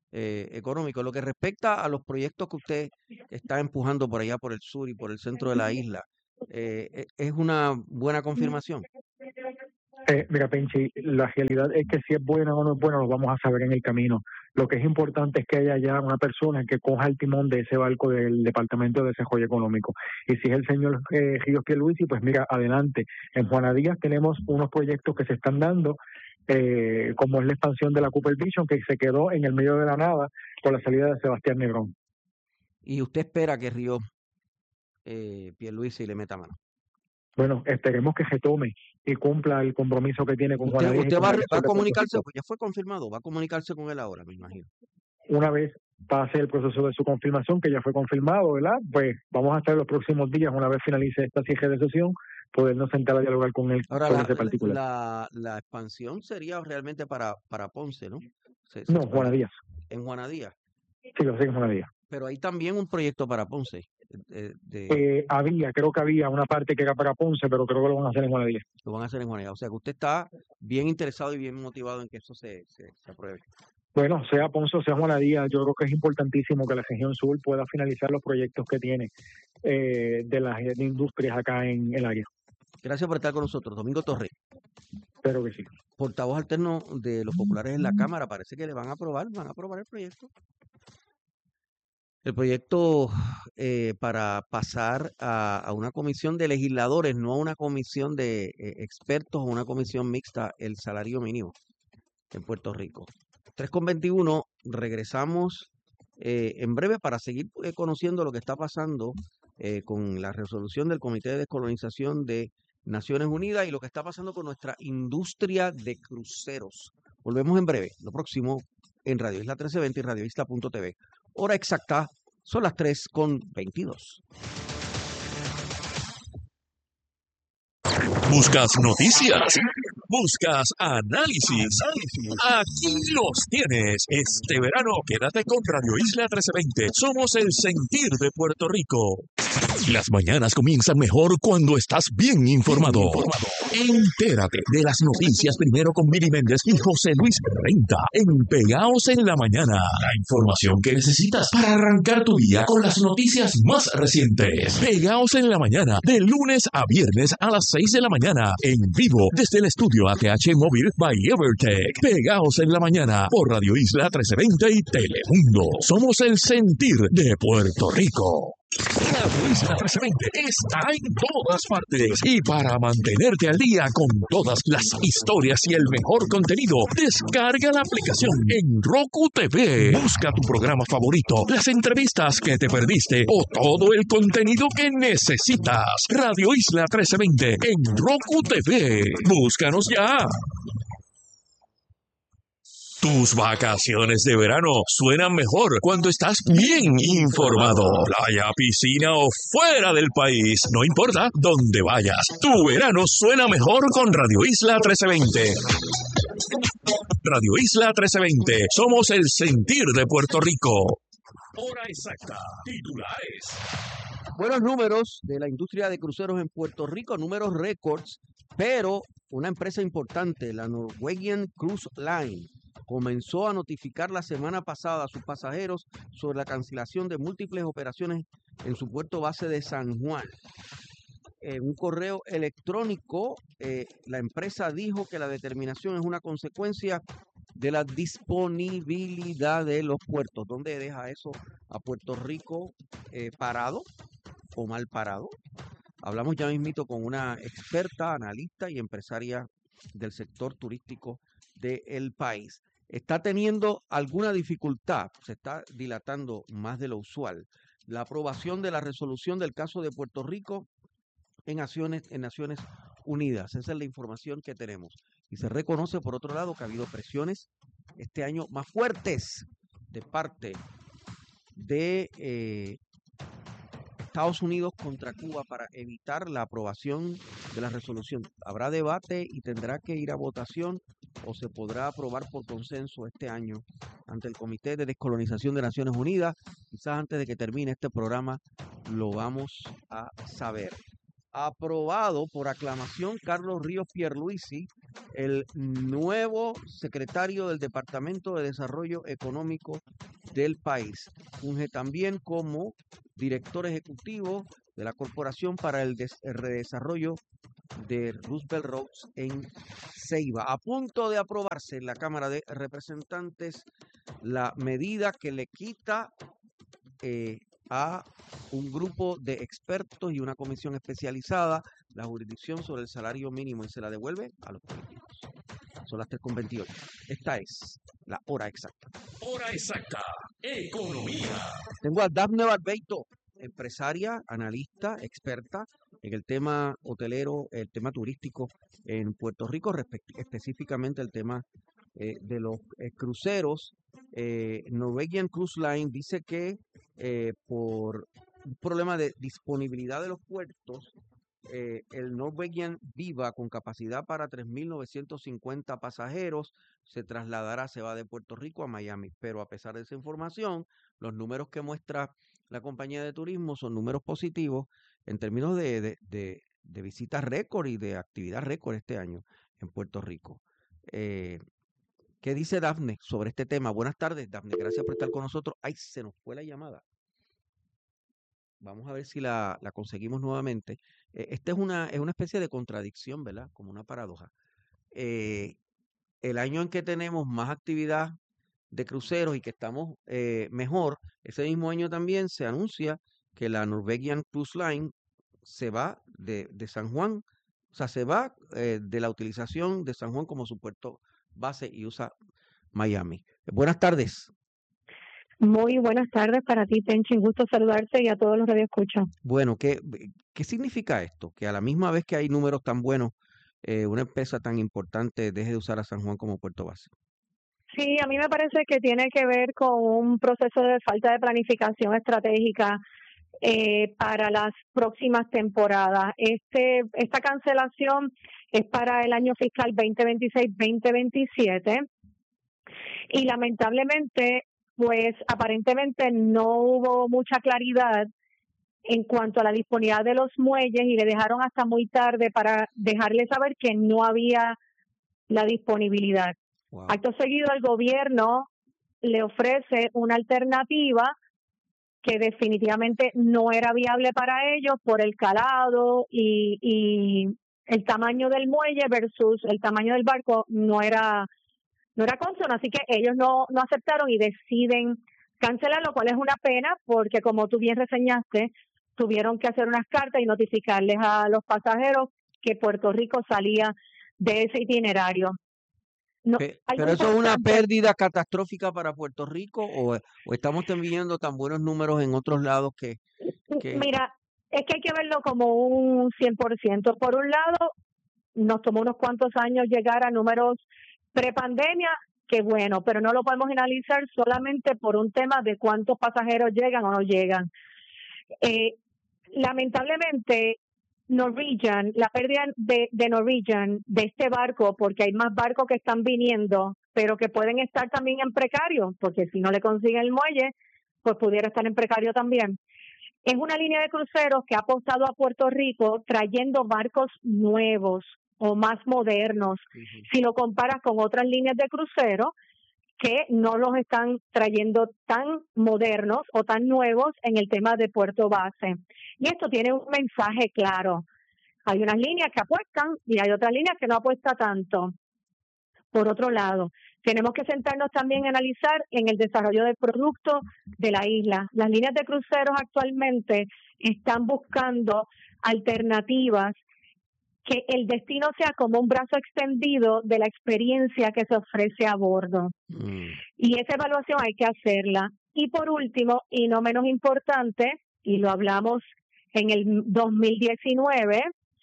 eh, económico. Lo que respecta a los proyectos que usted está empujando por allá, por el sur y por el centro de la isla, eh, e- ¿es una buena confirmación? Eh, mira, Penchi, la realidad es que si es buena o no es buena lo vamos a saber en el camino. Lo que es importante es que haya ya una persona que coja el timón de ese barco del Departamento de Desarrollo Económico. Y si es el señor eh, Ríos Pierluisi, pues mira, adelante. En Juana Díaz tenemos unos proyectos que se están dando, eh, como es la expansión de la Cooper Vision, que se quedó en el medio de la nada con la salida de Sebastián Negrón. ¿Y usted espera que Río eh, Pierluisi le meta mano? Bueno, esperemos que se tome y cumpla el compromiso que tiene con Juana ¿Usted, Díaz. y usted con va, a el re- resto va a de Puerto comunicarse? Rico. Pues ya fue confirmado, va a comunicarse con él ahora, me imagino. Una vez pase el proceso de su confirmación, que ya fue confirmado, ¿verdad? Pues vamos a estar los próximos días, una vez finalice esta cierre de sesión, podernos sentar a dialogar con él Ahora, sobre la, ese particular. la, la expansión sería realmente para, para Ponce, ¿no? Se- se No, expande Juana Díaz. en Juana Díaz. Sí, lo sé que es Juana Díaz. Pero hay también un proyecto para Ponce. eh, de, Eh, había, creo que había una parte que era para Ponce, pero creo que lo van a hacer en Juana Díaz. Lo van a hacer en Juana Díaz. O sea que usted está bien interesado y bien motivado en que eso se, se, se apruebe. Bueno, sea Ponce o sea Juana Díaz, yo creo que es importantísimo que la región sur pueda finalizar los proyectos que tiene eh, de las de industrias acá en el área. Gracias por estar con nosotros. Domingo Torres, Espero que sí. portavoz alterno de los populares en la Cámara. Parece que le van a aprobar, van a aprobar el proyecto. El proyecto eh, para pasar a, a una comisión de legisladores, no a una comisión de eh, expertos o una comisión mixta, el salario mínimo en Puerto Rico. tres con veintiuno, regresamos eh, en breve para seguir eh, conociendo lo que está pasando eh, con la resolución del Comité de Descolonización de Naciones Unidas y lo que está pasando con nuestra industria de cruceros. Volvemos en breve, lo próximo en Radio Isla trece veinte y radio isla punto t v. Hora exacta, son las tres con veintidós. Buscas noticias, buscas análisis. Aquí los tienes. Este verano quédate con Radio Isla trece veinte. Somos el sentir de Puerto Rico. Las mañanas comienzan mejor cuando estás bien informado. Entérate de las noticias primero con Miri Méndez y José Luis Renta en Pegaos en la Mañana. La información que necesitas para arrancar tu día con las noticias más recientes. Pegaos en la Mañana, de lunes a viernes a las seis de la mañana, en vivo desde el estudio A T H Móvil by Evertech. Pegaos en la Mañana por Radio Isla trece veinte y Telemundo. Somos el sentir de Puerto Rico. Radio Isla trece veinte está en todas partes y para mantenerte al día con todas las historias y el mejor contenido, descarga la aplicación en Roku T V. Busca tu programa favorito, las entrevistas que te perdiste o todo el contenido que necesitas. Radio Isla trece veinte en Roku T V. Búscanos ya. Tus vacaciones de verano suenan mejor cuando estás bien informado. Playa, piscina o fuera del país, no importa dónde vayas. Tu verano suena mejor con Radio Isla trece veinte. Radio Isla trece veinte. Somos el sentir de Puerto Rico. Hora exacta. Titulares. Buenos números de la industria de cruceros en Puerto Rico, números récords, pero una empresa importante, la Norwegian Cruise Line, comenzó a notificar la semana pasada a sus pasajeros sobre la cancelación de múltiples operaciones en su puerto base de San Juan. En un correo electrónico, eh, la empresa dijo que la determinación es una consecuencia de la disponibilidad de los puertos. ¿Dónde deja eso a Puerto Rico eh, parado o mal parado? Hablamos ya mismito con una experta, analista y empresaria del sector turístico del país. Está teniendo alguna dificultad, se está dilatando más de lo usual, la aprobación de la resolución del caso de Puerto Rico en Naciones, en Naciones Unidas. Esa es la información que tenemos. Y se reconoce, por otro lado, que ha habido presiones este año más fuertes de parte de eh, Estados Unidos contra Cuba para evitar la aprobación de la resolución. Habrá debate y tendrá que ir a votación o se podrá aprobar por consenso este año ante el Comité de Descolonización de Naciones Unidas. Quizás antes de que termine este programa lo vamos a saber. aprobado por aclamación Carlos Ríos Pierluisi, el nuevo secretario del Departamento de Desarrollo Económico del país. Funge también como director ejecutivo de la Corporación para el, Des- el Redesarrollo de Roosevelt Roads en Ceiba. A punto de aprobarse en la Cámara de Representantes la medida que le quita eh, a un grupo de expertos y una comisión especializada la jurisdicción sobre el salario mínimo y se la devuelve a los políticos. Son las tres con veintiocho. Esta es la hora exacta. Hora exacta. Economía. Tengo a Dafne Barbeito, empresaria, analista, experta en el tema hotelero, el tema turístico en Puerto Rico, respect- específicamente el tema eh, de los eh, cruceros. Eh, Norwegian Cruise Line dice que eh, por un problema de disponibilidad de los puertos, eh, el Norwegian Viva, con capacidad para tres mil novecientos cincuenta pasajeros, se trasladará, se va de Puerto Rico a Miami. Pero a pesar de esa información, los números que muestra la compañía de turismo son números positivos en términos de, de, de, de visitas récord y de actividad récord este año en Puerto Rico. Eh, ¿Qué dice Dafne sobre este tema? Buenas tardes, Dafne. Gracias por estar con nosotros. Ay, se nos fue la llamada. Vamos a ver si la, la conseguimos nuevamente. Eh, esta es una, es una especie de contradicción, ¿verdad? Como una paradoja. Eh, el año en que tenemos más actividad de cruceros y que estamos eh, mejor, ese mismo año también se anuncia que la Norwegian Cruise Line se va de, de San Juan, o sea, se va eh, de la utilización de San Juan como su puerto base y usa Miami. Buenas tardes. Muy buenas tardes para ti, Tenchi. Un gusto saludarte y a todos los que escuchan. Bueno, ¿qué, ¿qué significa esto? Que a la misma vez que hay números tan buenos, eh, una empresa tan importante deje de usar a San Juan como puerto base. Sí, a mí me parece que tiene que ver con un proceso de falta de planificación estratégica eh, para las próximas temporadas. Este, esta cancelación es para el año fiscal veinte veintiséis veinte veintisiete y lamentablemente, pues aparentemente no hubo mucha claridad en cuanto a la disponibilidad de los muelles y le dejaron hasta muy tarde para dejarle saber que no había la disponibilidad. Wow. Acto seguido, el gobierno le ofrece una alternativa que definitivamente no era viable para ellos por el calado y, y el tamaño del muelle versus el tamaño del barco no era no era consono, así que ellos no, no aceptaron y deciden cancelar, lo cual es una pena porque, como tú bien reseñaste, tuvieron que hacer unas cartas y notificarles a los pasajeros que Puerto Rico salía de ese itinerario. No, ¿Pero eso es una pérdida catastrófica para Puerto Rico o, o estamos teniendo tan buenos números en otros lados que, que...? Mira, es que hay que verlo como un cien por ciento. Por un lado, nos tomó unos cuantos años llegar a números prepandemia, que bueno, pero no lo podemos analizar solamente por un tema de cuántos pasajeros llegan o no llegan. Eh, lamentablemente, Norwegian, la pérdida de, de Norwegian, de este barco, porque hay más barcos que están viniendo, pero que pueden estar también en precario, porque si no le consiguen el muelle, pues pudiera estar en precario también. Es una línea de cruceros que ha apostado a Puerto Rico trayendo barcos nuevos o más modernos, uh-huh. Si lo comparas con otras líneas de crucero que no los están trayendo tan modernos o tan nuevos en el tema de puerto base. Y esto tiene un mensaje claro. Hay unas líneas que apuestan y hay otras líneas que no apuestan tanto. Por otro lado, tenemos que sentarnos también a analizar en el desarrollo del producto de la isla. Las líneas de cruceros actualmente están buscando alternativas que el destino sea como un brazo extendido de la experiencia que se ofrece a bordo. Mm. Y esa evaluación hay que hacerla. Y por último, y no menos importante, y lo hablamos en el dos mil diecinueve,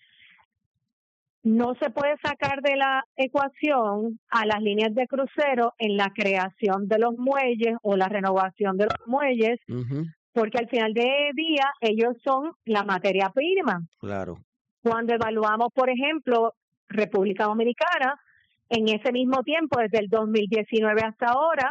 no se puede sacar de la ecuación a las líneas de crucero en la creación de los muelles o la renovación de los muelles, uh-huh. Porque al final del día ellos son la materia prima. Claro. Cuando evaluamos, por ejemplo, República Dominicana, en ese mismo tiempo, desde el dos mil diecinueve hasta ahora,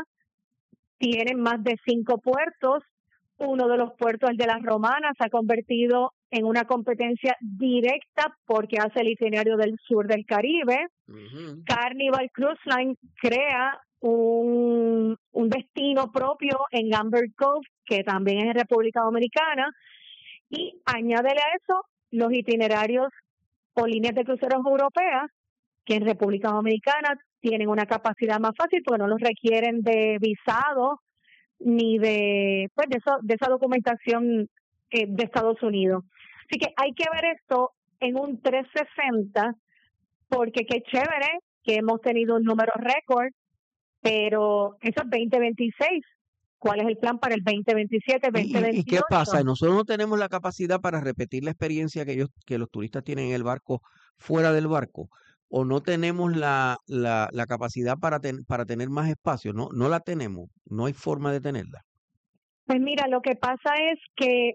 tienen más de cinco puertos. Uno de los puertos, el de Las Romanas, se ha convertido en una competencia directa porque hace el itinerario del sur del Caribe. Ujú. Carnival Cruise Line crea un, un destino propio en Amber Cove, que también es en República Dominicana, y añádele a eso los itinerarios o líneas de cruceros europeas, que en República Dominicana tienen una capacidad más fácil porque no los requieren de visado ni de pues de, eso, de esa documentación eh, de Estados Unidos. Así que hay que ver esto en un trescientos sesenta, porque qué chévere que hemos tenido un número récord, pero eso es veinte veintiséis. ¿Cuál es el plan para el veinte veintisiete, ¿Y, veinte y, veintiocho? y qué pasa? Nosotros no tenemos la capacidad para repetir la experiencia que ellos, que los turistas tienen en el barco fuera del barco, o no tenemos la, la, la capacidad para, ten, para tener más espacio, no, no la tenemos, no hay forma de tenerla. Pues mira, lo que pasa es que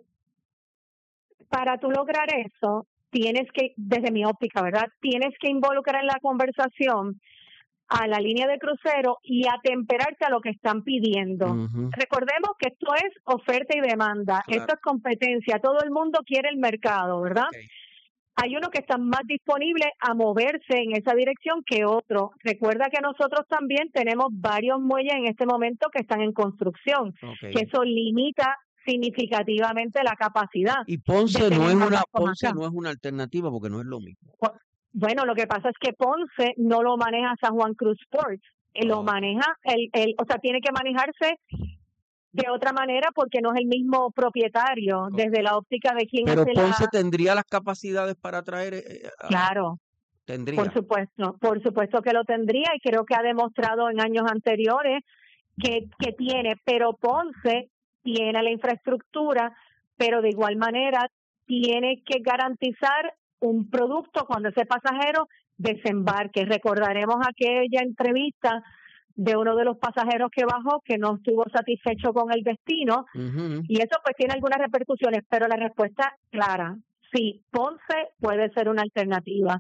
para tú lograr eso, tienes que, desde mi óptica, ¿verdad? Tienes que involucrar en la conversación a la línea de crucero y atemperarte a lo que están pidiendo. Ujú. Recordemos que esto es oferta y demanda, Claro. esto es competencia, todo el mundo quiere el mercado, ¿verdad? Ok. Hay uno que está más disponible a moverse en esa dirección que otro. Recuerda que nosotros también tenemos varios muelles en este momento que están en construcción, Ok. que eso limita significativamente la capacidad. Y de Ponce no tener es una barcos Ponce acá. no es una alternativa porque no es lo mismo. Bueno, lo que pasa es que Ponce no lo maneja San Juan Cruz Ports, eh, lo Ok. maneja el, el, o sea, tiene que manejarse de otra manera porque no es el mismo propietario Ok. desde la óptica de quién Pero hace Ponce la. tendría las capacidades para atraer, eh, a- Claro, por tendría. supuesto, por supuesto que lo tendría y creo que ha demostrado en años anteriores que, que tiene, pero Ponce tiene la infraestructura, pero de igual manera tiene que garantizar un producto cuando ese pasajero desembarque. Recordaremos aquella entrevista de uno de los pasajeros que bajó que no estuvo satisfecho con el destino Ujú. y eso pues tiene algunas repercusiones, pero la respuesta clara, sí, Ponce puede ser una alternativa.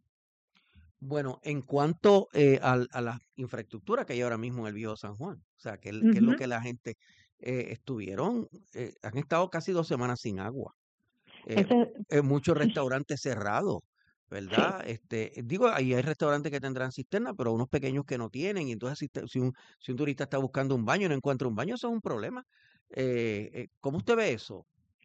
Bueno, en cuanto eh, al- a, la infraestructura que hay ahora mismo en el Viejo San Juan, o sea, que, el- que es lo Ujú. que la gente eh, estuvieron, eh, han estado casi dos semanas sin agua, eh, Ese, eh, muchos restaurantes cerrados, sí, ¿verdad? Este, digo, ahí hay restaurantes que tendrán cisterna, pero unos pequeños que no tienen, y entonces si, te- si un, si un turista está buscando un baño y no encuentra un baño, eso es un problema. Eh, eh, ¿cómo usted ve eso?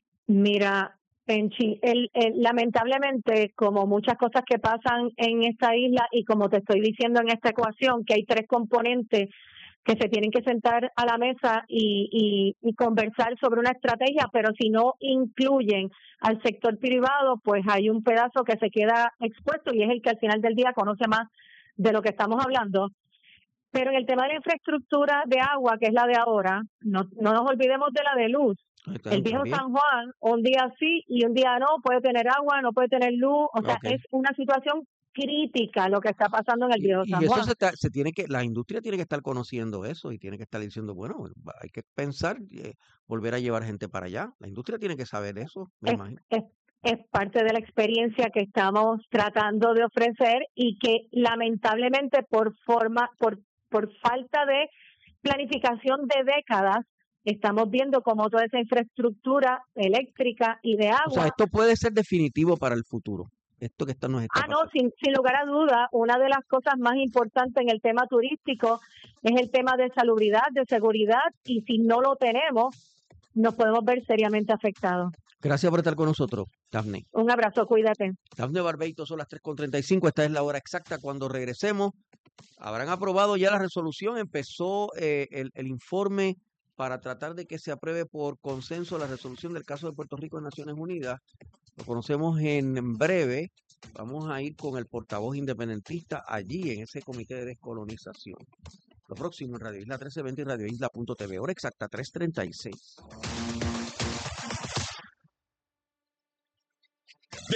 mira, Penchi, el, el- lamentablemente, como muchas cosas que pasan en esta isla y como te estoy diciendo en esta ecuación, que hay tres componentes que se tienen que sentar a la mesa y, y, y conversar sobre una estrategia, pero si no incluyen al sector privado, pues hay un pedazo que se queda expuesto y es el que al final del día conoce más de lo que estamos hablando. Pero en el tema de la infraestructura de agua, que es la de ahora, no, no nos olvidemos de la de luz. Está- El viejo También. San Juan, un día sí y un día no, puede tener agua, no puede tener luz. O sea, Ok. es una situación crítica lo que está pasando en el Y, viejo y San eso Juan. se, ta- se tiene que, la industria tiene que estar conociendo eso y tiene que estar diciendo, bueno, va- hay que pensar, eh, volver a llevar gente para allá. La industria tiene que saber eso, me Es, imagino. es, es parte de la experiencia que estamos tratando de ofrecer y que lamentablemente por forma, por, por falta de planificación de décadas, estamos viendo como toda esa infraestructura eléctrica y de O sea, agua. esto puede ser definitivo para el futuro. Esto que está, nos está Ah, no, pasando. sin, sin lugar a duda, una de las cosas más importantes en el tema turístico es el tema de salubridad, de seguridad, y si no lo tenemos, nos podemos ver seriamente afectados. Gracias por estar con nosotros, Daphne. Un abrazo, cuídate. Daphne Barbeito, son las tres con treinta y cinco. Esta es la hora exacta. Cuando regresemos, habrán aprobado ya la resolución. Empezó eh, el, el informe para tratar de que se apruebe por consenso la resolución del caso de Puerto Rico en Naciones Unidas. Lo conocemos en breve. Vamos a ir con el portavoz independentista allí en ese comité de descolonización. Lo próximo en Radio Isla trece veinte y Radio Isla punto t v. Hora exacta, tres treinta y seis.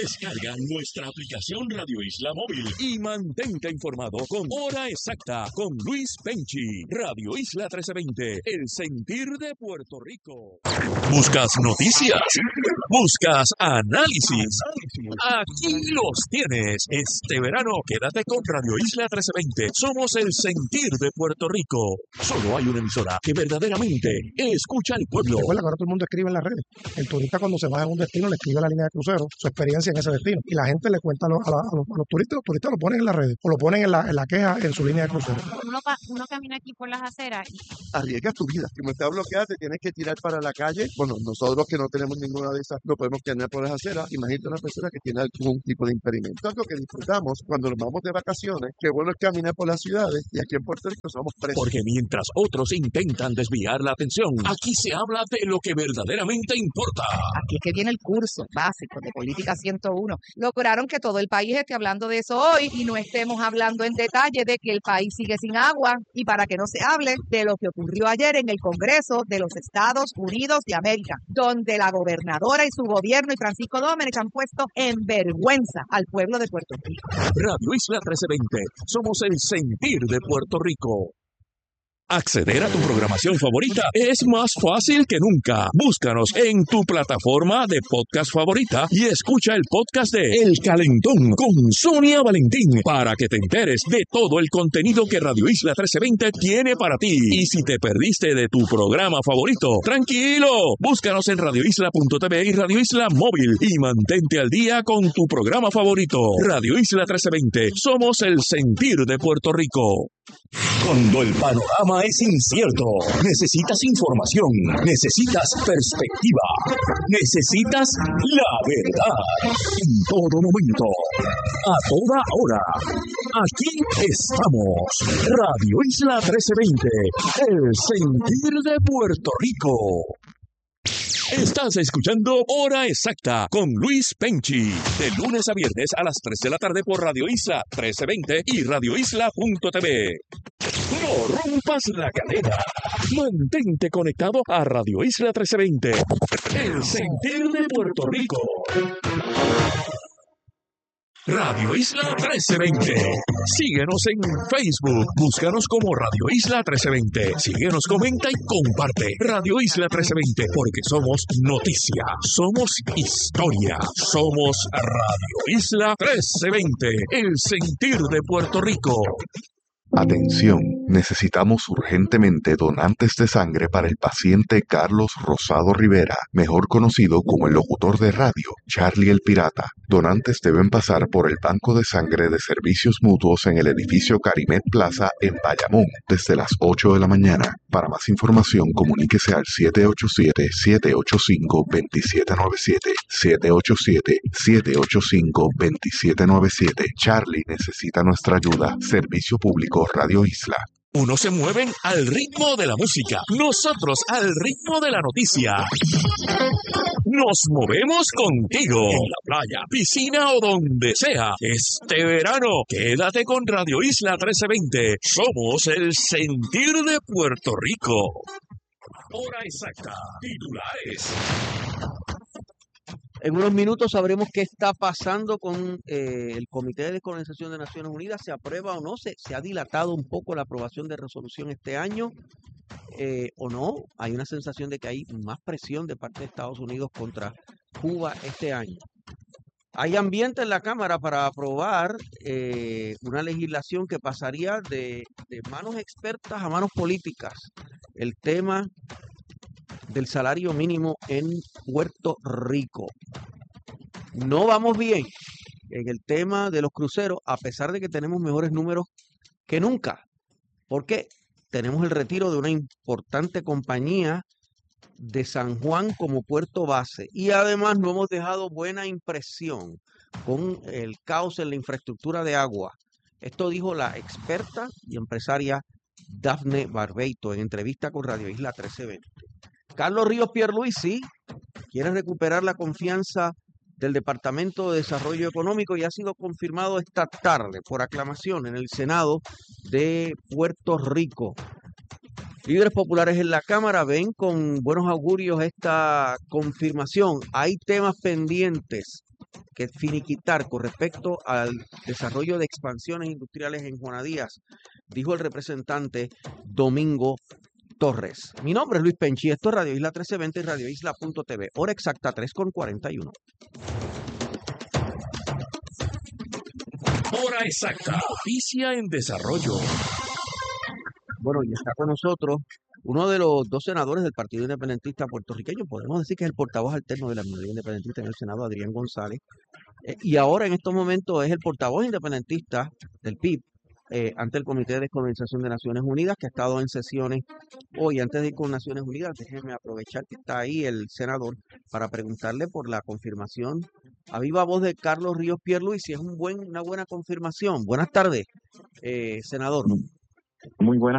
Descarga nuestra aplicación Radio Isla Móvil y mantente informado con Hora Exacta con Luis Penchi. Radio Isla trece veinte, el sentir de Puerto Rico. ¿Buscas noticias? ¿Buscas análisis? Aquí los tienes. Este verano quédate con Radio Isla trece veinte. Somos el sentir de Puerto Rico. Solo hay una emisora que verdaderamente escucha al pueblo. Recuerda que ahora todo el mundo escribe en las redes. El turista cuando se va a un destino le escribe a la línea de crucero su experiencia en ese destino. Y la gente le cuenta a los, a la- a los- a los turistas, los turistas lo ponen en las redes o lo ponen en la, en la queja en su línea de crucero. Uno, pa- uno camina aquí por las aceras y Arriesgas tu vida. Como está bloqueada, te tienes que tirar para la calle. Bueno, nosotros que no tenemos ninguna de esas, no podemos caminar por las aceras. Imagínate una persona que tiene algún tipo de impedimento. Algo que disfrutamos cuando nos vamos de vacaciones. Qué bueno es caminar por las ciudades y aquí en Puerto Rico somos presos. Porque mientras otros intentan desviar la atención, aquí se habla de lo que verdaderamente importa. Aquí es que viene el curso básico de Política ciento uno. Lograron que todo el país esté hablando de eso hoy y no estemos hablando en detalle de que el país sigue sin agua y para que no se hable de lo que ocurrió ayer en el Congreso de los Estados Unidos de América, donde la gobernadora y su gobierno y Francisco Domenech han puesto en vergüenza al pueblo de Puerto Rico. Radio Isla trece veinte. Somos el sentir de Puerto Rico. Acceder a tu programación favorita es más fácil que nunca. Búscanos en tu plataforma de podcast favorita y escucha el podcast de El Calentón con Sonia Valentín para que te enteres de todo el contenido que Radio Isla trece veinte tiene para ti. Y si te perdiste de tu programa favorito, tranquilo, búscanos en radio isla punto t v y Radio Isla Móvil y mantente al día con tu programa favorito. Radio Isla trece veinte, somos el sentir de Puerto Rico. Cuando el panorama es incierto, necesitas información, necesitas perspectiva, necesitas la verdad. En todo momento, a toda hora, aquí estamos. Radio Isla trece veinte, el sentir de Puerto Rico. Estás escuchando Hora Exacta con Luis Penchi, de lunes a viernes a las tres de la tarde por Radio Isla trece veinte y radio isla punto t v. No rompas la cadena. Mantente conectado a Radio Isla trece veinte, el sentir de Puerto Rico. Radio Isla trece veinte. Síguenos en Facebook. Búscanos como Radio Isla trece veinte. Síguenos, comenta y comparte. Radio Isla trece veinte, porque somos noticia, somos historia, somos Radio Isla trece veinte, el sentir de Puerto Rico. Atención, necesitamos urgentemente donantes de sangre para el paciente Carlos Rosado Rivera, mejor conocido como el locutor de radio, Charlie el Pirata. Donantes deben pasar por el banco de sangre de servicios mutuos en el edificio Carimet Plaza en Bayamón desde las ocho de la mañana. Para más información, comuníquese al siete ocho siete, siete ocho cinco, dos siete nueve siete, siete ocho siete, siete ocho cinco, dos siete nueve siete. Charlie necesita nuestra ayuda. Servicio Público Radio Isla. Unos se mueven al ritmo de la música, nosotros al ritmo de la noticia. Nos movemos contigo en la playa, piscina o donde sea. Este verano, quédate con Radio Isla trece veinte. Somos el sentir de Puerto Rico. Hora exacta, titulares. En unos minutos sabremos qué está pasando con eh, el Comité de Descolonización de Naciones Unidas. ¿Se aprueba o no? ¿Se, se ha dilatado un poco la aprobación de resolución este año eh, o no? Hay una sensación de que hay más presión de parte de Estados Unidos contra Cuba este año. Hay ambiente en la Cámara para aprobar eh, una legislación que pasaría de, de manos expertas a manos políticas. El tema del salario mínimo en Puerto Rico. No vamos bien en el tema de los cruceros, a pesar de que tenemos mejores números que nunca. Porque tenemos el retiro de una importante compañía de San Juan como puerto base. Y además no hemos dejado buena impresión con el caos en la infraestructura de agua. Esto dijo la experta y empresaria Dafne Barbeito en entrevista con Radio Isla trece veinte. Carlos Ríos Pierluisi quiere recuperar la confianza del Departamento de Desarrollo Económico y ha sido confirmado esta tarde por aclamación en el Senado de Puerto Rico. Líderes populares en la Cámara ven con buenos augurios esta confirmación. Hay temas pendientes que finiquitar con respecto al desarrollo de expansiones industriales en Juana Díaz, dijo el representante Domingo Torres. Mi nombre es Luis Penchi, esto es Radio Isla trece veinte y Radio Isla punto T V, hora exacta tres con cuarenta y uno. Hora exacta, noticia en desarrollo. Bueno, y está con nosotros uno de los dos senadores del Partido Independentista puertorriqueño, podemos decir que es el portavoz alterno de la minoría independentista en el Senado, Adrián González, eh, y ahora en estos momentos es el portavoz independentista del P I B eh, ante el Comité de Descolonización de Naciones Unidas, que ha estado en sesiones hoy. Antes de ir con Naciones Unidas, déjenme aprovechar que está ahí el senador para preguntarle por la confirmación a viva voz de Carlos Ríos Pierluisi. Es un buen, una buena confirmación. Buenas tardes, eh, senador. Muy buenas